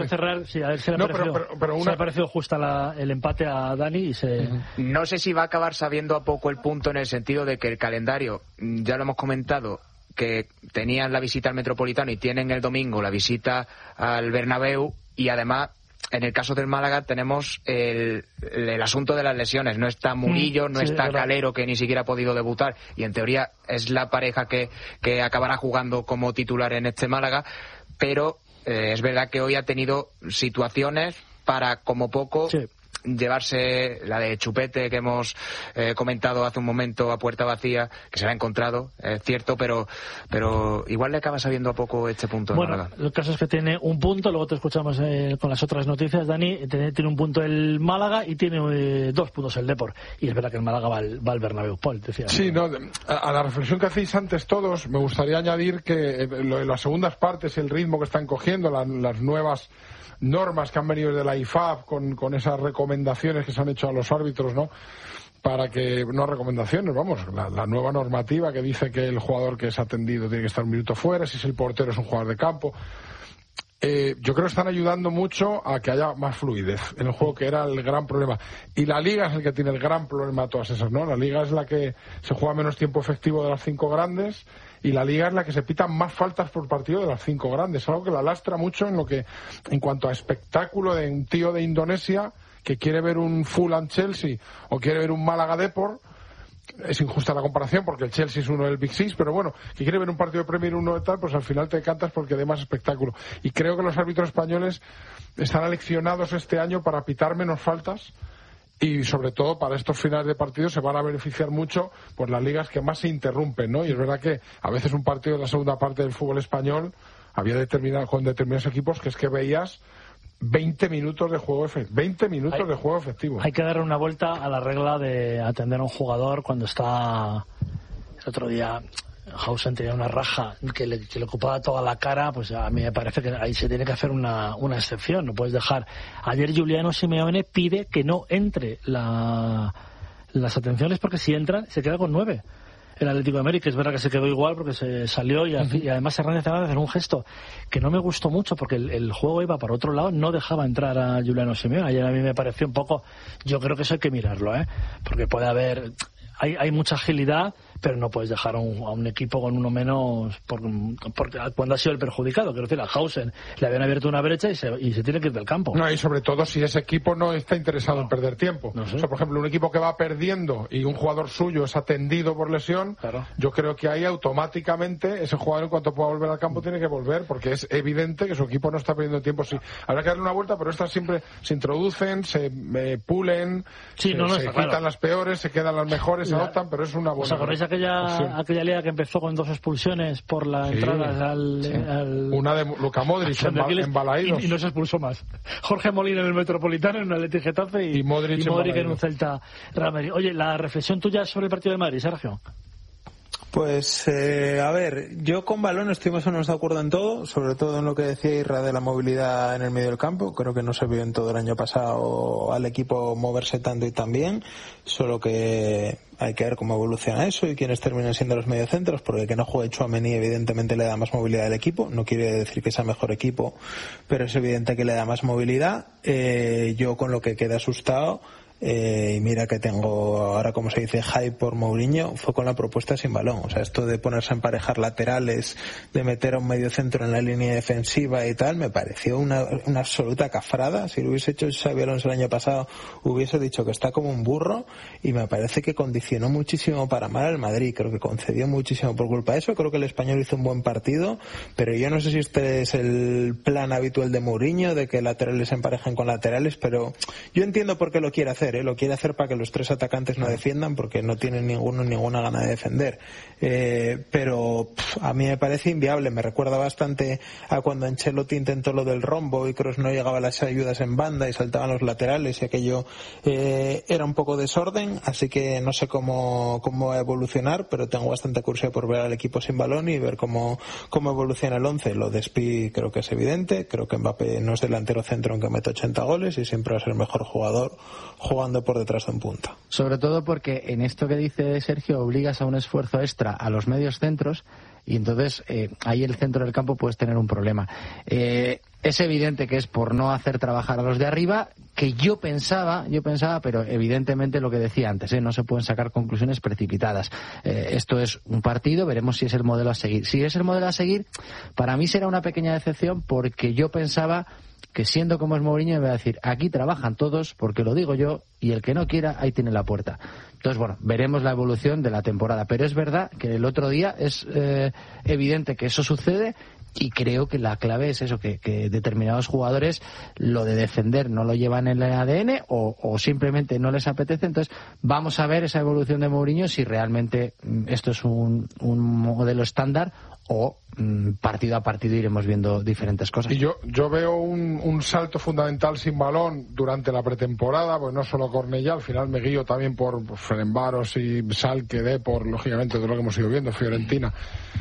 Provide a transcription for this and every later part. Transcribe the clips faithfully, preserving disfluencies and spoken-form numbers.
cerrar, sí, a ver si le ha no, parecido, pero, pero, pero una... se le ha parecido justa la, el empate a Dani y se... No sé si va a acabar sabiendo a poco el punto en el sentido de que el calendario, ya lo hemos comentado, que tenían la visita al Metropolitano y tienen el domingo la visita al Bernabéu, y además en el caso del Málaga tenemos el, el asunto de las lesiones. No está Murillo, no sí, está verdad. Calero, que ni siquiera ha podido debutar, y en teoría es la pareja que, que acabará jugando como titular en este Málaga, pero eh, es verdad que hoy ha tenido situaciones para, como poco, sí. llevarse la de Chupete que hemos eh, comentado hace un momento a puerta vacía, que se la ha encontrado, es cierto, pero pero igual le acaba sabiendo a poco este punto. Bueno, Málaga. El caso es que tiene un punto, luego te escuchamos eh, con las otras noticias, Dani. Tiene, tiene un punto el Málaga y tiene eh, dos puntos el Depor, y es verdad que el Málaga va al, va al Bernabéu. Paul, decía. Sí, no, a, a la reflexión que hacéis antes todos, me gustaría añadir que lo de las segundas partes, el ritmo que están cogiendo, la, las nuevas normas que han venido de la I F A B con, con esas recomendaciones que se han hecho a los árbitros, ¿no? Para que, no recomendaciones, vamos, la, la nueva normativa que dice que el jugador que es atendido tiene que estar un minuto fuera, si es el portero es un jugador de campo. Eh, yo creo que están ayudando mucho a que haya más fluidez en el juego, que era el gran problema. Y la Liga es el que tiene el gran problema de todas esas, ¿no? La Liga es la que se juega menos tiempo efectivo de las cinco grandes, y la Liga es la que se pitan más faltas por partido de las cinco grandes, algo que la lastra mucho en lo que, en cuanto a espectáculo de un tío de Indonesia que quiere ver un Fulham Chelsea o quiere ver un Málaga Depor. Es injusta la comparación porque el Chelsea es uno del Big Six, pero bueno, que quiere ver un partido de Premier, uno de tal, pues al final te cantas porque dé más espectáculo. Y creo que los árbitros españoles están aleccionados este año para pitar menos faltas, y sobre todo para estos finales de partido se van a beneficiar mucho por las ligas que más se interrumpen, ¿no? Y es verdad que a veces un partido de la segunda parte del fútbol español había determinado con determinados equipos que es que veías veinte minutos de juego efectivo. veinte minutos hay, de juego efectivo. Hay que darle una vuelta a la regla de atender a un jugador cuando está... El otro día Hausen tenía una raja que le, que le ocupaba toda la cara, pues a mí me parece que ahí se tiene que hacer una, una excepción. No puedes dejar... Ayer Giuliano Simeone pide que no entre la, las atenciones, porque si entran se queda con nueve. El Atlético de Madrid, que es verdad que se quedó igual porque se salió, y, uh-huh. y además Hernández acaba de hacer un gesto que no me gustó mucho porque el, el juego iba por otro lado, no dejaba entrar a Giuliano Simeone. Ayer a mí me pareció un poco, yo creo que eso hay que mirarlo, ¿eh? Porque puede haber, hay, hay mucha agilidad, pero no puedes dejar a un, a un equipo con uno menos por, por, cuando ha sido el perjudicado. Quiero decir, a Hausen le habían abierto una brecha y se, y se tiene que ir del campo. No, y sobre todo si ese equipo no está interesado no. en perder tiempo. No sé. O sea, por ejemplo, un equipo que va perdiendo y un jugador suyo es atendido por lesión, claro. Yo creo que ahí automáticamente ese jugador, en cuanto pueda volver al campo, tiene que volver, porque es evidente que su equipo no está perdiendo tiempo. Sí, habrá que darle una vuelta, pero estas siempre se introducen, se eh, pulen, sí, se, no, no, se quitan claro. las peores, se quedan las mejores, se la... adoptan, pero es una buena. ¿Os acordáis aquella, aquella liga que empezó con dos expulsiones por la sí, entrada al, sí. al... Una de Luka Modric en, Aquiles, en Balaídos. Y, y no se expulsó más. Jorge Molina en el Metropolitano, en un Athletic Getafe, y, y Modric, y Modric en, en un Celta Real Madrid. Oye, la reflexión tuya sobre el partido de Madrid, Sergio. Pues, eh, a ver, yo con balón estoy más o menos de acuerdo en todo, sobre todo en lo que decía Irra de la movilidad en el medio del campo. Creo que no se vio en todo el año pasado al equipo moverse tanto y tan bien, solo que hay que ver cómo evoluciona eso y quiénes terminan siendo los mediocentros, porque que no juegue Tchouaméni evidentemente le da más movilidad al equipo. No quiere decir que sea mejor equipo, pero es evidente que le da más movilidad. Eh, yo con lo que quedé asustado, Eh, y mira que tengo ahora, como se dice, hype por Mourinho, fue con la propuesta sin balón. O sea, esto de ponerse a emparejar laterales, de meter a un medio centro en la línea defensiva y tal, me pareció una, una absoluta cafrada. Si lo hubiese hecho Xabi Alonso el año pasado, hubiese dicho que está como un burro, y me parece que condicionó muchísimo para mal al Madrid. Creo que concedió muchísimo por culpa de eso. Creo que el Español hizo un buen partido, pero yo no sé si este es el plan habitual de Mourinho, de que laterales se emparejen con laterales, pero yo entiendo por qué lo quiere hacer. ¿eh? Lo quiere hacer para que los tres atacantes no defiendan, porque no tienen ninguno ninguna gana de defender. Eh, pero pff, a mí me parece inviable. Me recuerda bastante a cuando Ancelotti intentó lo del rombo y Kroos no llegaba a las ayudas en banda y saltaban los laterales, y aquello eh, era un poco desorden. Así que no sé cómo, cómo va a evolucionar, pero tengo bastante curiosidad por ver al equipo sin balón y ver cómo, cómo evoluciona el once. Lo de Spi creo que es evidente. Creo que Mbappé no es delantero centro aunque mete ochenta goles, y siempre va a ser el mejor jugador jugando por detrás de un punta. Sobre todo porque en esto que dice Sergio obligas a un esfuerzo extra a los medios centros, y entonces eh, ahí el centro del campo puedes tener un problema. Eh, Es evidente que es por no hacer trabajar a los de arriba, que yo pensaba, yo pensaba, pero evidentemente lo que decía antes, ¿eh? No se pueden sacar conclusiones precipitadas. Eh, esto es un partido, veremos si es el modelo a seguir. Si es el modelo a seguir, para mí será una pequeña decepción, porque yo pensaba que, siendo como es Mourinho, me va a decir, aquí trabajan todos porque lo digo yo, y el que no quiera, ahí tiene la puerta. Entonces, bueno, veremos la evolución de la temporada, pero es verdad que el otro día es eh, evidente que eso sucede. Y creo que la clave es eso, que, que determinados jugadores lo de defender no lo llevan en el A D N o, o simplemente no les apetece. Entonces vamos a ver esa evolución de Mourinho, si realmente esto es un, un modelo estándar o mm, partido a partido iremos viendo diferentes cosas. Y yo, yo veo un, un salto fundamental sin balón durante la pretemporada, pues no solo Cornellá, al final me guío también por Ferencváros y Schalke, de por lógicamente de lo que hemos ido viendo, Fiorentina.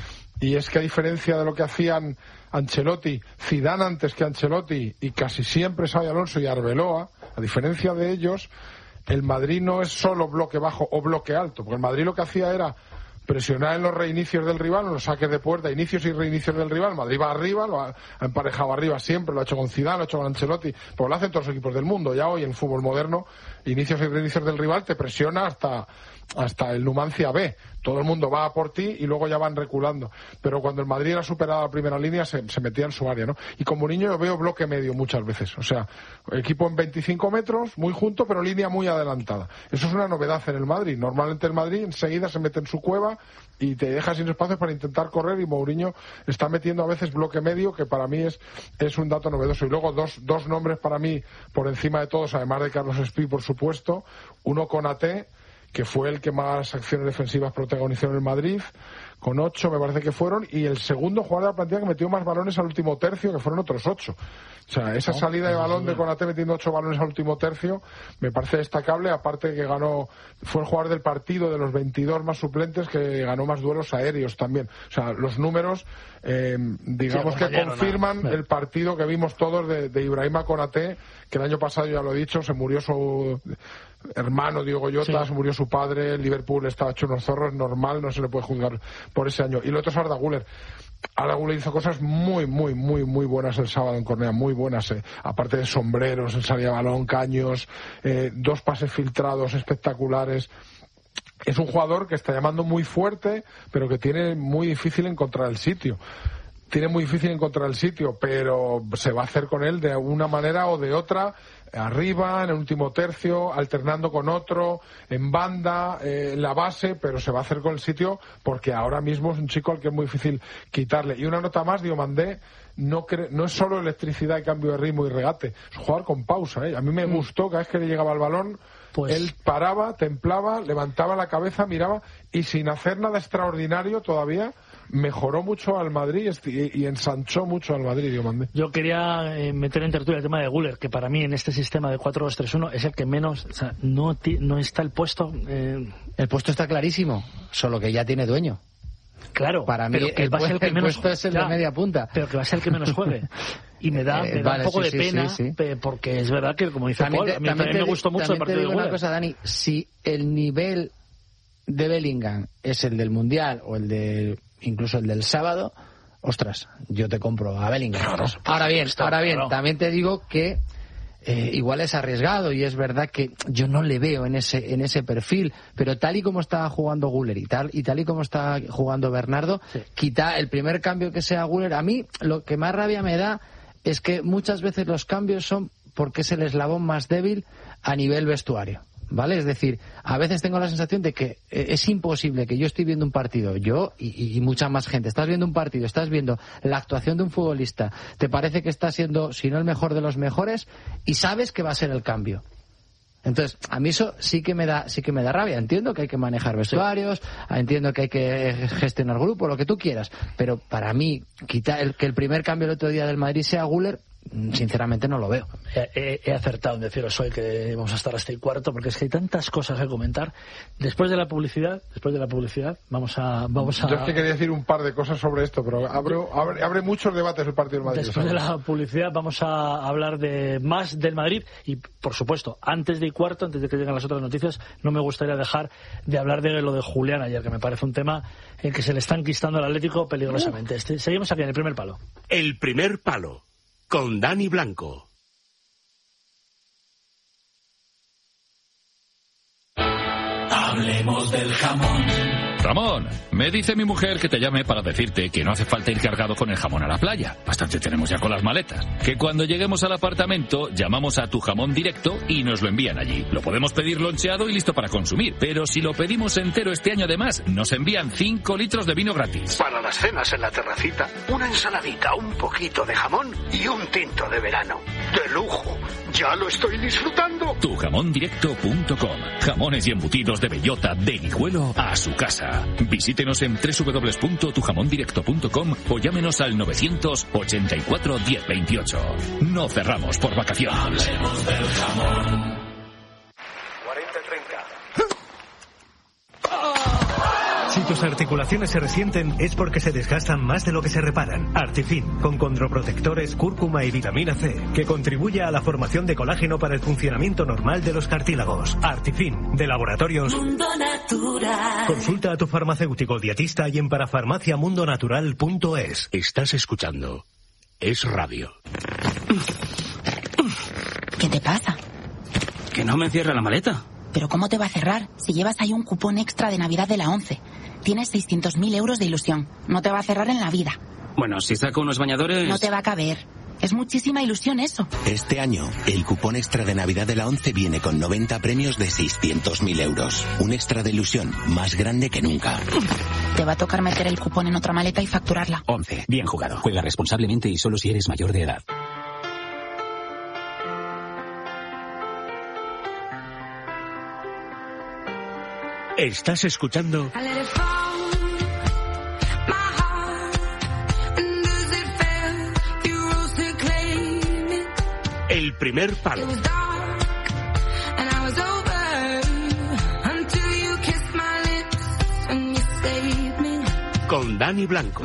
Y es que, a diferencia de lo que hacían Ancelotti, Zidane antes que Ancelotti, y casi siempre Xabi Alonso y Arbeloa, a diferencia de ellos, el Madrid no es solo bloque bajo o bloque alto, porque el Madrid lo que hacía era presionar en los reinicios del rival, en los saques de puerta, inicios y reinicios del rival. Madrid va arriba, lo ha emparejado arriba siempre, lo ha hecho con Zidane, lo ha hecho con Ancelotti, pues lo hacen todos los equipos del mundo. Ya hoy en fútbol moderno, inicios y reinicios del rival te presiona hasta hasta el Numancia B. Todo el mundo va a por ti y luego ya van reculando. Pero cuando el Madrid era superado la primera línea, se, se metía en su área, ¿no? Y como niño yo veo bloque medio muchas veces. O sea, equipo en veinticinco metros, muy junto, pero línea muy adelantada. Eso es una novedad en el Madrid. Normalmente el Madrid enseguida se mete en su cueva y te deja sin espacio para intentar correr, y Mourinho está metiendo a veces bloque medio, que para mí es, es un dato novedoso. Y luego dos, dos nombres para mí por encima de todos, además de Carlos Espí, por supuesto. Uno, Konaté, que fue el que más acciones defensivas protagonizó en el Madrid, con ocho me parece que fueron, y el segundo jugador de la plantilla que metió más balones al último tercio, que fueron otros ocho. O sea, esa salida de balón de Konaté metiendo ocho balones al último tercio me parece destacable, aparte que ganó, fue el jugador del partido de los veintidós más suplentes que ganó más duelos aéreos también. O sea, los números eh, digamos sí, que confirman nada. El partido que vimos todos de, de Ibrahima Konaté, que el año pasado, ya lo he dicho, se murió su hermano Diego Llota, sí. Se murió su padre, el Liverpool estaba hecho unos zorros, normal, no se le puede juzgar por ese año. Y lo otro es Arda Güler. Arda Güler hizo cosas muy, muy, muy, muy buenas el sábado en Cornellá, muy buenas, eh. Aparte de sombreros, en salida de balón, caños, eh, dos pases filtrados espectaculares. Es un jugador que está llamando muy fuerte, pero que tiene muy difícil encontrar el sitio. Tiene muy difícil encontrar el sitio, pero se va a hacer con él de una manera o de otra, arriba, en el último tercio, alternando con otro, en banda, eh, en la base, pero se va a hacer con el sitio porque ahora mismo es un chico al que es muy difícil quitarle. Y una nota más, Diomandé no, cre- no es solo electricidad y cambio de ritmo y regate, es un jugador con pausa, ¿eh? A mí me mm. gustó, cada vez que le llegaba el balón, pues... él paraba, templaba, levantaba la cabeza, miraba, y sin hacer nada extraordinario todavía, mejoró mucho al Madrid y, y ensanchó mucho al Madrid, Diomandé. Yo quería eh, meter en tertulia el tema de Güler, que para mí en este sistema de cuatro dos tres uno es el que menos, o sea, no, ti, no está el puesto. Eh... El puesto está clarísimo, solo que ya tiene dueño. Claro, para mí pero que el, va a ser el que el menos puesto es el ya, de media punta, pero que va a ser el que menos juegue. Y me da, eh, me da vale, un poco sí, de sí, pena, sí, sí. porque es verdad que, como dice también Paul, te, a mí también también te, me gustó mucho el partido te digo de Güler. Una cosa, Dani, si el nivel de Bellingham es el del Mundial o el de incluso el del sábado, ostras, yo te compro a Bellingham. Claro, ahora bien, está, ahora bien, claro. También te digo que eh, igual es arriesgado y es verdad que yo no le veo en ese en ese perfil, pero tal y como está jugando Güler y tal y tal y como está jugando Bernardo, sí. Quita el primer cambio que sea Güler. A mí lo que más rabia me da es que muchas veces los cambios son porque es el eslabón más débil a nivel vestuario. ¿Vale? Es decir, a veces tengo la sensación de que es imposible que yo estoy viendo un partido, yo y, y mucha más gente, estás viendo un partido, estás viendo la actuación de un futbolista, te parece que está siendo, si no el mejor de los mejores, y sabes que va a ser el cambio. Entonces, a mí eso sí que me da, sí que me da rabia. Entiendo que hay que manejar vestuarios, sí. Entiendo que hay que gestionar grupo, lo que tú quieras, pero para mí, quitar el, que el primer cambio el otro día del Madrid sea Güler, sinceramente no lo veo. He, he acertado en deciros hoy que vamos a estar hasta el cuarto, porque es que hay tantas cosas que comentar. Después de la publicidad, después de la publicidad, vamos a, vamos a... Yo es que quería decir un par de cosas sobre esto, pero abre, abre, abre muchos debates el partido del Madrid. Después de la publicidad vamos a hablar de más del Madrid y, por supuesto, antes de cuarto, antes de que lleguen las otras noticias, no me gustaría dejar de hablar de lo de Julián ayer, que me parece un tema en que se le está enquistando al Atlético peligrosamente. Este, seguimos aquí en el primer palo. El primer palo. con Dani Blanco. Hablemos del jamón. Ramón, me dice mi mujer que te llame para decirte que no hace falta ir cargado con el jamón a la playa. Bastante tenemos ya con las maletas. Que cuando lleguemos al apartamento llamamos a Tu Jamón Directo y nos lo envían allí. Lo podemos pedir loncheado y listo para consumir. Pero si lo pedimos entero este año además, nos envían cinco litros de vino gratis. Para las cenas en la terracita, una ensaladita, un poquito de jamón y un tinto de verano. ¡De lujo! ¡Ya lo estoy disfrutando! Tu Jamón Directo punto com. Jamones y embutidos de bellota, de Guijuelo a su casa. Visítenos en doble u doble u doble u punto tu jamón directo punto com o llámenos al novecientos ochenta y cuatro diez veintiocho. No cerramos por vacaciones. Hablemos del jamón. cuarenta treinta. Si tus articulaciones se resienten es porque se desgastan más de lo que se reparan. Artifin, con condroprotectores, cúrcuma y vitamina C, que contribuye a la formación de colágeno para el funcionamiento normal de los cartílagos. Artifin, de Laboratorios Mundo Natural. Consulta a tu farmacéutico dietista y en parafarmacia mundo natural punto es. Estás escuchando Es Radio. ¿Qué te pasa? Que no me cierra la maleta. ¿Pero cómo te va a cerrar si llevas ahí un cupón extra de Navidad de la ONCE? Tienes seiscientos mil euros de ilusión. No te va a cerrar en la vida. Bueno, si saco unos bañadores... No te va a caber. Es muchísima ilusión eso. Este año, el cupón extra de Navidad de la ONCE viene con noventa premios de seiscientos mil euros. Un extra de ilusión más grande que nunca. Te va a tocar meter el cupón en otra maleta y facturarla. ONCE. Bien jugado. Juega responsablemente y solo si eres mayor de edad. Estás escuchando El Primer Palo con Dani Blanco.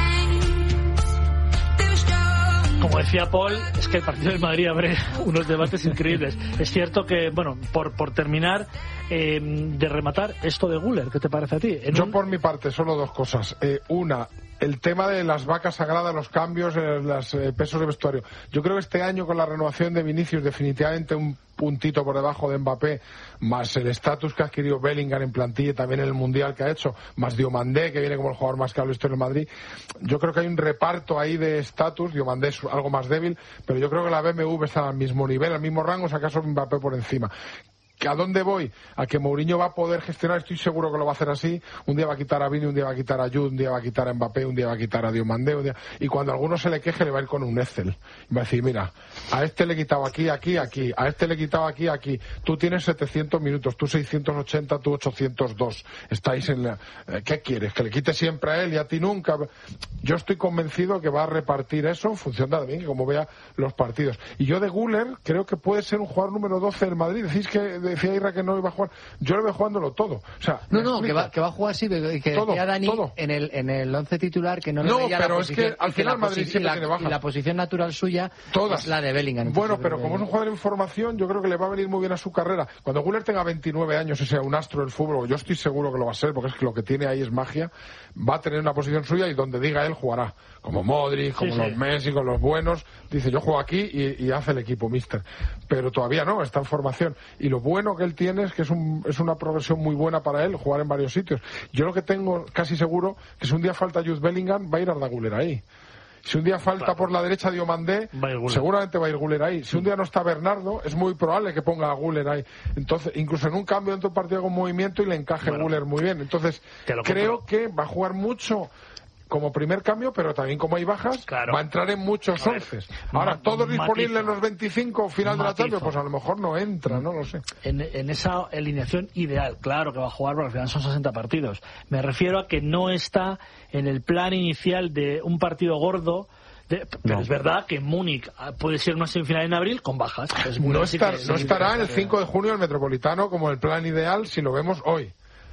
Como decía Paul, es que el partido del Madrid abre unos debates increíbles. Es cierto que, bueno, por, por terminar, eh, de rematar, esto de Güler, ¿qué te parece a ti? En Yo un... por mi parte, solo dos cosas. Eh, una, el tema de las vacas sagradas, los cambios, eh, los eh, pesos de vestuario. Yo creo que este año con la renovación de Vinicius, definitivamente un puntito por debajo de Mbappé, más el estatus que ha adquirido Bellingham en plantilla y también en el Mundial que ha hecho, más Diomandé, que viene como el jugador más caro de la historia del Madrid. Yo creo que hay un reparto ahí de estatus. Diomandé es algo más débil, pero yo creo que la B M W está al mismo nivel, al mismo rango, si acaso Mbappé por encima. ¿A dónde voy? A que Mourinho va a poder gestionar, estoy seguro que lo va a hacer así. Un día va a quitar a Vini, un día va a quitar a Jude, un día va a quitar a Mbappé, un día va a quitar a Diomandé, un día... y cuando a alguno se le queje le va a ir con un Excel. Y va a decir, mira, a este le he quitado aquí, aquí, aquí, a este le he quitado aquí, aquí. Tú tienes setecientos minutos, tú seiscientos ochenta, tú ochocientos dos. Estáis en la... ¿Qué quieres? ¿Que le quite siempre a él y a ti nunca? Yo estoy convencido que va a repartir eso en función de bien, como vea los partidos. Y yo de Güler creo que puede ser un jugador número doce del Madrid. Decís que decía Ira que no iba a jugar. Yo lo veo jugándolo todo. O sea, no, no, que va, que va a jugar sí, que, que todo, decía Dani todo. en el en el once titular que no le no, veía pero la es posición, que al final que Madrid siempre la, tiene bajas. Y la posición natural suya Todas. es la de Bellingham. Bueno, pero como es un jugador en formación, yo creo que le va a venir muy bien a su carrera. Cuando Güler tenga veintinueve años y sea un astro del fútbol, yo estoy seguro que lo va a ser, porque es que lo que tiene ahí es magia, va a tener una posición suya y donde diga él jugará. Como Modric, como sí, los sí. Messi, con los buenos. Dice, yo juego aquí y, y hace el equipo, mister. Pero todavía no, está en formación. Y lo bueno que él tiene es que es, un, es una progresión muy buena para él, jugar en varios sitios. Yo lo que tengo casi seguro que si un día falta Jude Bellingham, va a ir Arda Güler ahí. Si un día falta claro. por la derecha Diomandé, seguramente va a ir Güler ahí. Si un día no está Bernardo, es muy probable que ponga a Güler ahí. Entonces, incluso en un cambio dentro del partido con movimiento y le encaje bueno, Güler muy bien. Entonces, creo compro. que va a jugar mucho como primer cambio, pero también como hay bajas, claro. va a entrar en muchos onces. Ahora, todos disponibles en los veinticinco final Matizo. de la Champions, pues a lo mejor no entra, no lo sé. En, en esa alineación ideal, claro que va a jugar, porque al final son sesenta partidos. Me refiero a que no está en el plan inicial de un partido gordo. De, pero no. es verdad que Múnich puede ser una semifinal en abril con bajas. Es muy no, estar, no estará en el cinco de junio el Metropolitano como el plan ideal si lo vemos hoy,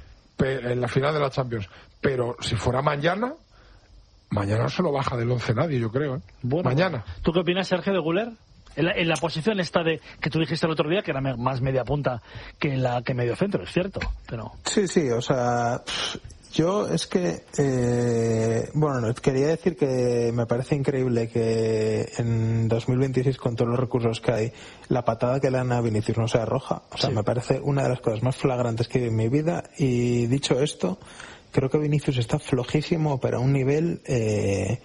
en la final de la Champions. Pero si fuera mañana... Mañana no se lo baja del once nadie, yo creo. ¿eh? Bueno, Mañana. ¿Tú qué opinas, Sergio, de Güler? En la, en la posición esta de que tú dijiste el otro día, que era me, más media punta que la que medio centro, es cierto, pero... Sí, sí, o sea... Yo es que, eh, bueno, quería decir que me parece increíble que en dos mil veintiséis, con todos los recursos que hay, la patada que le dan a Vinicius no sea roja. O sea, sí. Me parece una de las cosas más flagrantes que he visto en mi vida. Y dicho esto, creo que Vinicius está flojísimo, pero a un nivel, eh,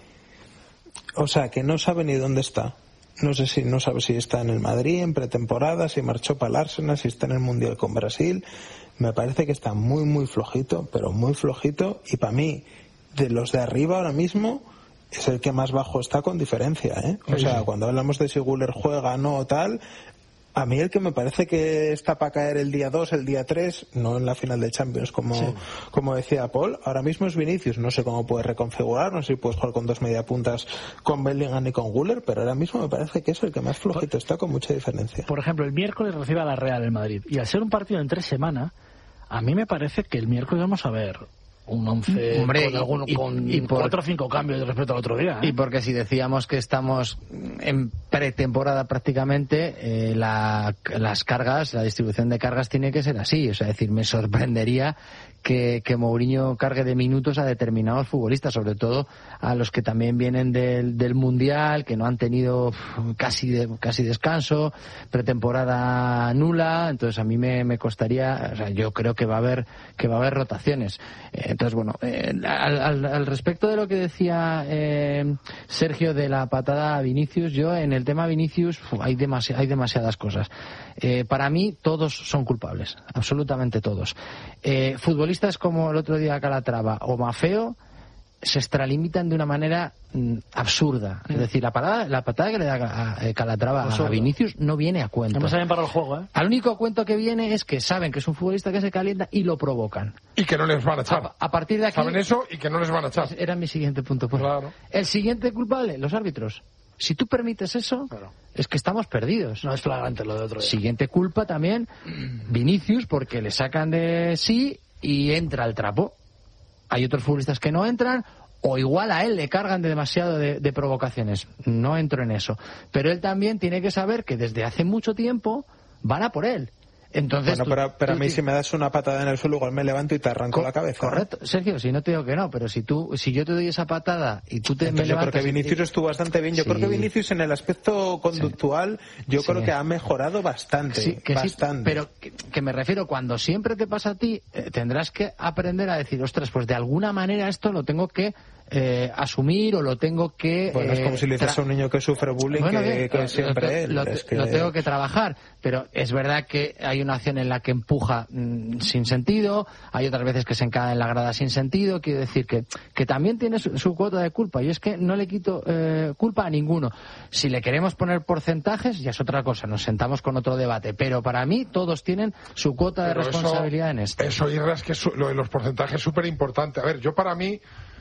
o sea, que no sabe ni dónde está. No sé si no sabe si está en el Madrid en pretemporada, si marchó para el Arsenal, si está en el Mundial con Brasil. Me parece que está muy, muy flojito, pero muy flojito. Y para mí, de los de arriba ahora mismo, es el que más bajo está con diferencia, ¿eh? O sea, cuando hablamos de si Güler juega no o tal, a mí el que me parece que está para caer el día dos, el día tres, no en la final de Champions, como, sí. como decía Paul, ahora mismo es Vinicius. No sé cómo puede reconfigurar, no sé si puedes jugar con dos mediapuntas con Bellingham y con Güler, pero ahora mismo me parece que es el que más flojito está, con mucha diferencia. Por ejemplo, el miércoles recibe a la Real el Madrid, y al ser un partido en tres semanas, a mí me parece que el miércoles vamos a ver un once Hombre, con, algún, y, con y por, cuatro o cinco cambios respecto al otro día, ¿eh? Y porque si decíamos que estamos en pretemporada prácticamente, eh, la, las cargas, la distribución de cargas tiene que ser así. O sea, es decir, me sorprendería que, que Mourinho cargue de minutos a determinados futbolistas, sobre todo a los que también vienen del, del Mundial, que no han tenido casi de, casi descanso, pretemporada nula. Entonces a mí me, me costaría, o sea, yo creo que va a haber que va a haber rotaciones. Eh, entonces bueno, eh, al, al, al respecto de lo que decía eh, Sergio de la patada a Vinicius, yo en el tema Vinicius uf, hay demasi- hay demasiadas cosas. Eh, para mí todos son culpables, absolutamente todos. Eh, futbolistas como el otro día Calatrava o Mafeo se extralimitan de una manera mm, absurda. Mm. Es decir, la patada, la patada que le da a, a Calatrava absurda. A Vinicius no viene a cuento. No saben para el juego, ¿eh? Al único cuento que viene es que saben que es un futbolista que se calienta y lo provocan. Y que no les van a echar. A, a partir de aquí... Saben eso y que no les van a echar. Era mi siguiente punto. Pues. Claro. El siguiente culpable, los árbitros. Si tú permites eso, claro. Es que estamos perdidos. No es flagrante lo de otro día. Siguiente culpa también, Vinicius, porque le sacan de sí y entra el trapo. Hay otros futbolistas que no entran, o igual a él le cargan de demasiado de, de provocaciones. No entro en eso. Pero él también tiene que saber que desde hace mucho tiempo van a por él. Entonces, bueno, tú, pero, pero tú, a mí si me das una patada en el suelo, igual me levanto y te arranco la cabeza. Correcto, Sergio, si no te digo que no, pero si tú, si yo te doy esa patada y tú te Entonces, me yo creo que Vinicius y... estuvo bastante bien. Yo sí. creo que Vinicius en el aspecto conductual, sí. yo sí. creo que ha mejorado bastante. Sí, que bastante. Sí, pero que, que me refiero, cuando siempre te pasa a ti, eh, tendrás que aprender a decir, ostras, pues de alguna manera esto lo tengo que eh, asumir o lo tengo que... Bueno, es como si le dices tra- a un niño que sufre bullying bueno, que, bien, que lo, siempre lo, él. Lo, es que... lo tengo que trabajar, pero es verdad que hay una acción en la que empuja mmm, sin sentido, hay otras veces que se encaja en la grada sin sentido. Quiero decir que, que también tiene su, su cuota de culpa, y es que no le quito eh, culpa a ninguno. Si le queremos poner porcentajes, ya es otra cosa, nos sentamos con otro debate, pero para mí todos tienen su cuota pero de responsabilidad eso, en esto. Eso, Irra, es que su, lo de los porcentajes es súper importante. A ver, yo para mí,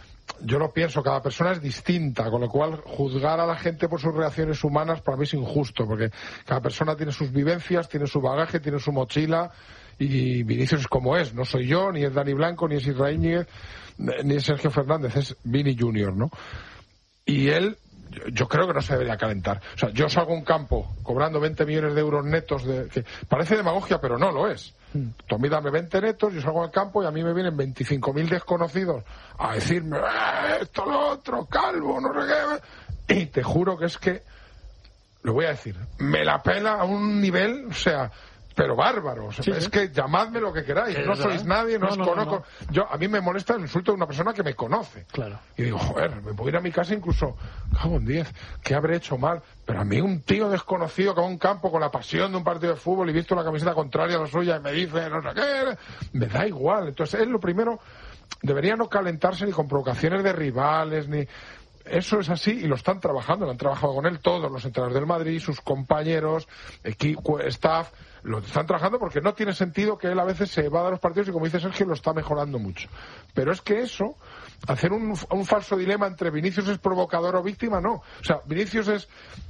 yo lo pienso, cada persona es distinta, con lo cual juzgar a la gente por sus reacciones humanas para mí es injusto, porque cada persona tiene sus vivencias, tiene su bagaje, tiene su mochila, y Vinicius es como es, no soy yo, ni es Dani Blanco, ni es Israel Íñiguez, ni es Sergio Fernández, es Vini Junior, ¿no? Y él, yo, yo creo que no se debería calentar. O sea, yo salgo a un campo cobrando veinte millones de euros netos, de, que parece demagogia, pero no lo es. Mm. Tú a mí dame veinte netos, yo salgo al campo y a mí me vienen veinticinco mil desconocidos a decirme, eh, esto, lo otro, calvo, no sé qué. Y te juro que es que, lo voy a decir, me la pela a un nivel, o sea... pero bárbaro, o sea, sí, es sí. que llamadme lo que queráis, no sois nadie, no, no os no, conozco. No, no. Yo, a mí me molesta el insulto de una persona que me conoce. Claro. Y digo, joder, me puedo ir a mi casa incluso, cago en diez, ¿qué habré hecho mal? Pero a mí un tío desconocido que va a un campo con la pasión de un partido de fútbol y visto la camiseta contraria a la suya y me dice, no sé qué, me da igual. Entonces, es lo primero, debería no calentarse ni con provocaciones de rivales, ni... Eso es así y lo están trabajando, lo han trabajado con él todos los entrenadores del Madrid, sus compañeros, equipo, staff, lo están trabajando porque no tiene sentido que él a veces se va a los partidos y, como dice Sergio, lo está mejorando mucho. Pero es que eso, hacer un, un falso dilema entre Vinicius es provocador o víctima, no. O sea, Vinicius es...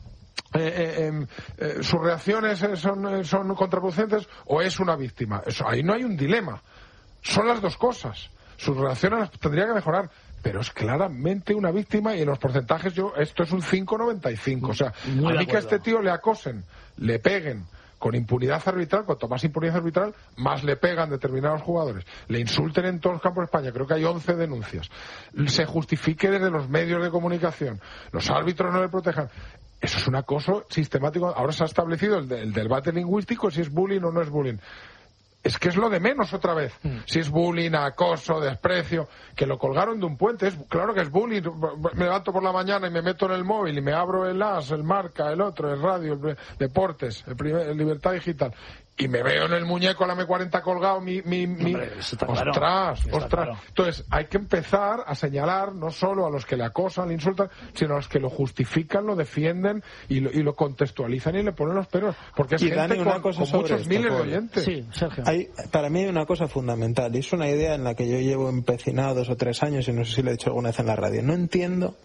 Eh, eh, eh, sus reacciones son, son contraproducentes o es una víctima. Eso, ahí no hay un dilema. Son las dos cosas. Sus reacciones las tendría que mejorar, pero es claramente una víctima y en los porcentajes yo esto es un cinco noventa y cinco. O sea, a mí que a este tío le acosen, le peguen, con impunidad arbitral, cuanto más impunidad arbitral, más le pegan determinados jugadores, le insulten en todos los campos de España, creo que hay once denuncias, se justifique desde los medios de comunicación, los árbitros no le protejan. Eso es un acoso sistemático. Ahora se ha establecido el, de, el debate lingüístico, si es bullying o no es bullying. Es que es lo de menos otra vez. Mm. Si es bullying, acoso, desprecio, que lo colgaron de un puente, es claro que es bullying. Me levanto por la mañana y me meto en el móvil y me abro el As, el Marca, el otro, el Radio, el Deportes, el, primer, el Libertad Digital, y me veo en el muñeco el A M cuarenta colgado, mi... mi, mi... Hombre, ostras, claro. ostras. Claro. Entonces, hay que empezar a señalar no solo a los que le acosan, le insultan, sino a los que lo justifican, lo defienden y lo, y lo contextualizan y le ponen los peros. Porque es y gente Dani, una con, cosa con sobre muchos esto, miles Paul. de oyentes. Sí, Sergio. Hay, para mí hay una cosa fundamental, y es una idea en la que yo llevo empecinado dos o tres años, y no sé si lo he dicho alguna vez en la radio. No entiendo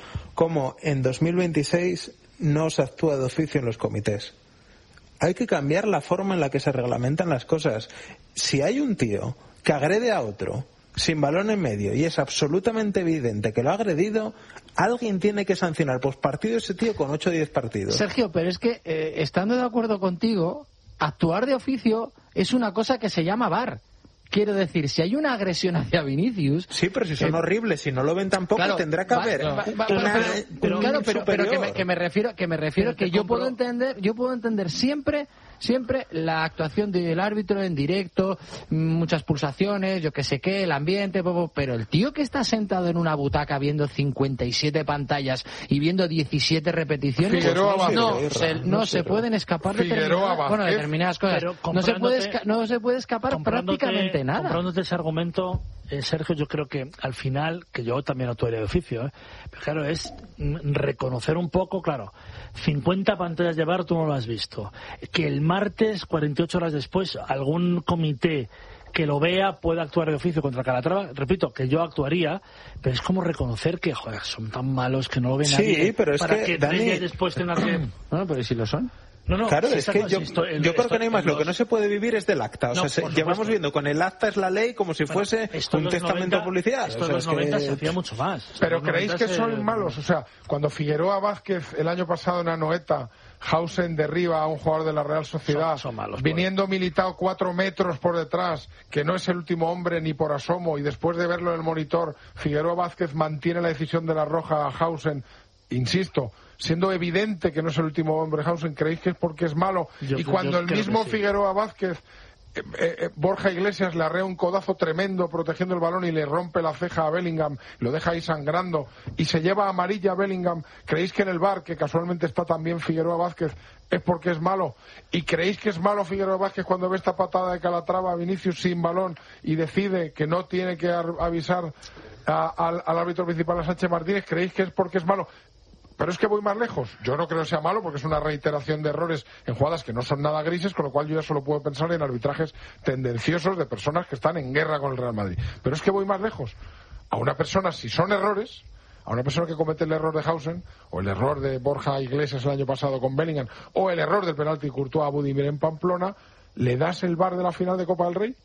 cómo en dos mil veintiséis no se actúa de oficio en los comités. Hay que cambiar la forma en la que se reglamentan las cosas. Si hay un tío que agrede a otro sin balón en medio y es absolutamente evidente que lo ha agredido, alguien tiene que sancionar post partido ese tío con ocho o diez partidos. Sergio, pero es que eh, estando de acuerdo contigo, actuar de oficio es una cosa que se llama V A R. Quiero decir, si hay una agresión hacia Vinicius... Sí, pero si son eh, horribles, si no lo ven tampoco, claro, tendrá que haber... Va, va, va, una, pero, pero, claro, pero, pero que, me, que me refiero que me refiero que yo puedo entender yo puedo entender siempre siempre la actuación del árbitro en directo, muchas pulsaciones, yo que sé qué, el ambiente, pero el tío que está sentado en una butaca viendo cincuenta y siete pantallas y viendo diecisiete repeticiones, Figueroa no, Vázquez, se, no, no se pueden escapar determinadas, bueno, determinadas cosas. No se puede no se puede escapar prácticamente nada. Comprándote ese argumento, eh, Sergio, yo creo que al final, que yo también actuaría de oficio, ¿eh? Pero claro, es reconocer un poco, claro, cincuenta pantallas de V A R tú no lo has visto. Que el martes, cuarenta y ocho horas después, algún comité que lo vea pueda actuar de oficio contra Calatrava, repito, que yo actuaría, pero es como reconocer que, joder, son tan malos que no lo ve nadie. Sí, pero es para que, que Dani... tres días después tenga que... Bueno, pero ¿y si lo son? No, no, claro, si es que yo, si esto, el, yo creo esto, que no hay más. los... Lo que no se puede vivir es del acta. O no, sea, se, llevamos viendo con el acta es la ley como si bueno, fuese un testamento noventa, policial. Esto o sea, en los noventa que... se hacía mucho más. Pero ¿creéis que son se... malos? O sea, cuando Figueroa Vázquez el año pasado en Anoeta, Hausen derriba a un jugador de la Real Sociedad, son, son malos, viniendo Militao cuatro metros por detrás, que no es el último hombre ni por asomo, y después de verlo en el monitor, Figueroa Vázquez mantiene la decisión de la roja a Hausen. Insisto, siendo evidente que no es el último hombre Hausen, ¿creéis que es porque es malo? Yo, y cuando el mismo sí. Figueroa Vázquez, eh, eh, Borja Iglesias le arrea un codazo tremendo protegiendo el balón y le rompe la ceja a Bellingham, lo deja ahí sangrando y se lleva amarilla a Bellingham, ¿creéis que en el V A R, que casualmente está también Figueroa Vázquez, es porque es malo? ¿Y creéis que es malo Figueroa Vázquez cuando ve esta patada de Calatrava a Vinicius sin balón y decide que no tiene que avisar a, al, al árbitro principal, a Sánchez Martínez? ¿Creéis que es porque es malo? Pero es que voy más lejos. Yo no creo que sea malo porque es una reiteración de errores en jugadas que no son nada grises, con lo cual yo ya solo puedo pensar en arbitrajes tendenciosos de personas que están en guerra con el Real Madrid. Pero es que voy más lejos. A una persona, si son errores, a una persona que comete el error de Hausen, o el error de Borja Iglesias el año pasado con Bellingham, o el error del penalti Courtois a Budimir en Pamplona, ¿le das el V A R de la final de Copa del Rey?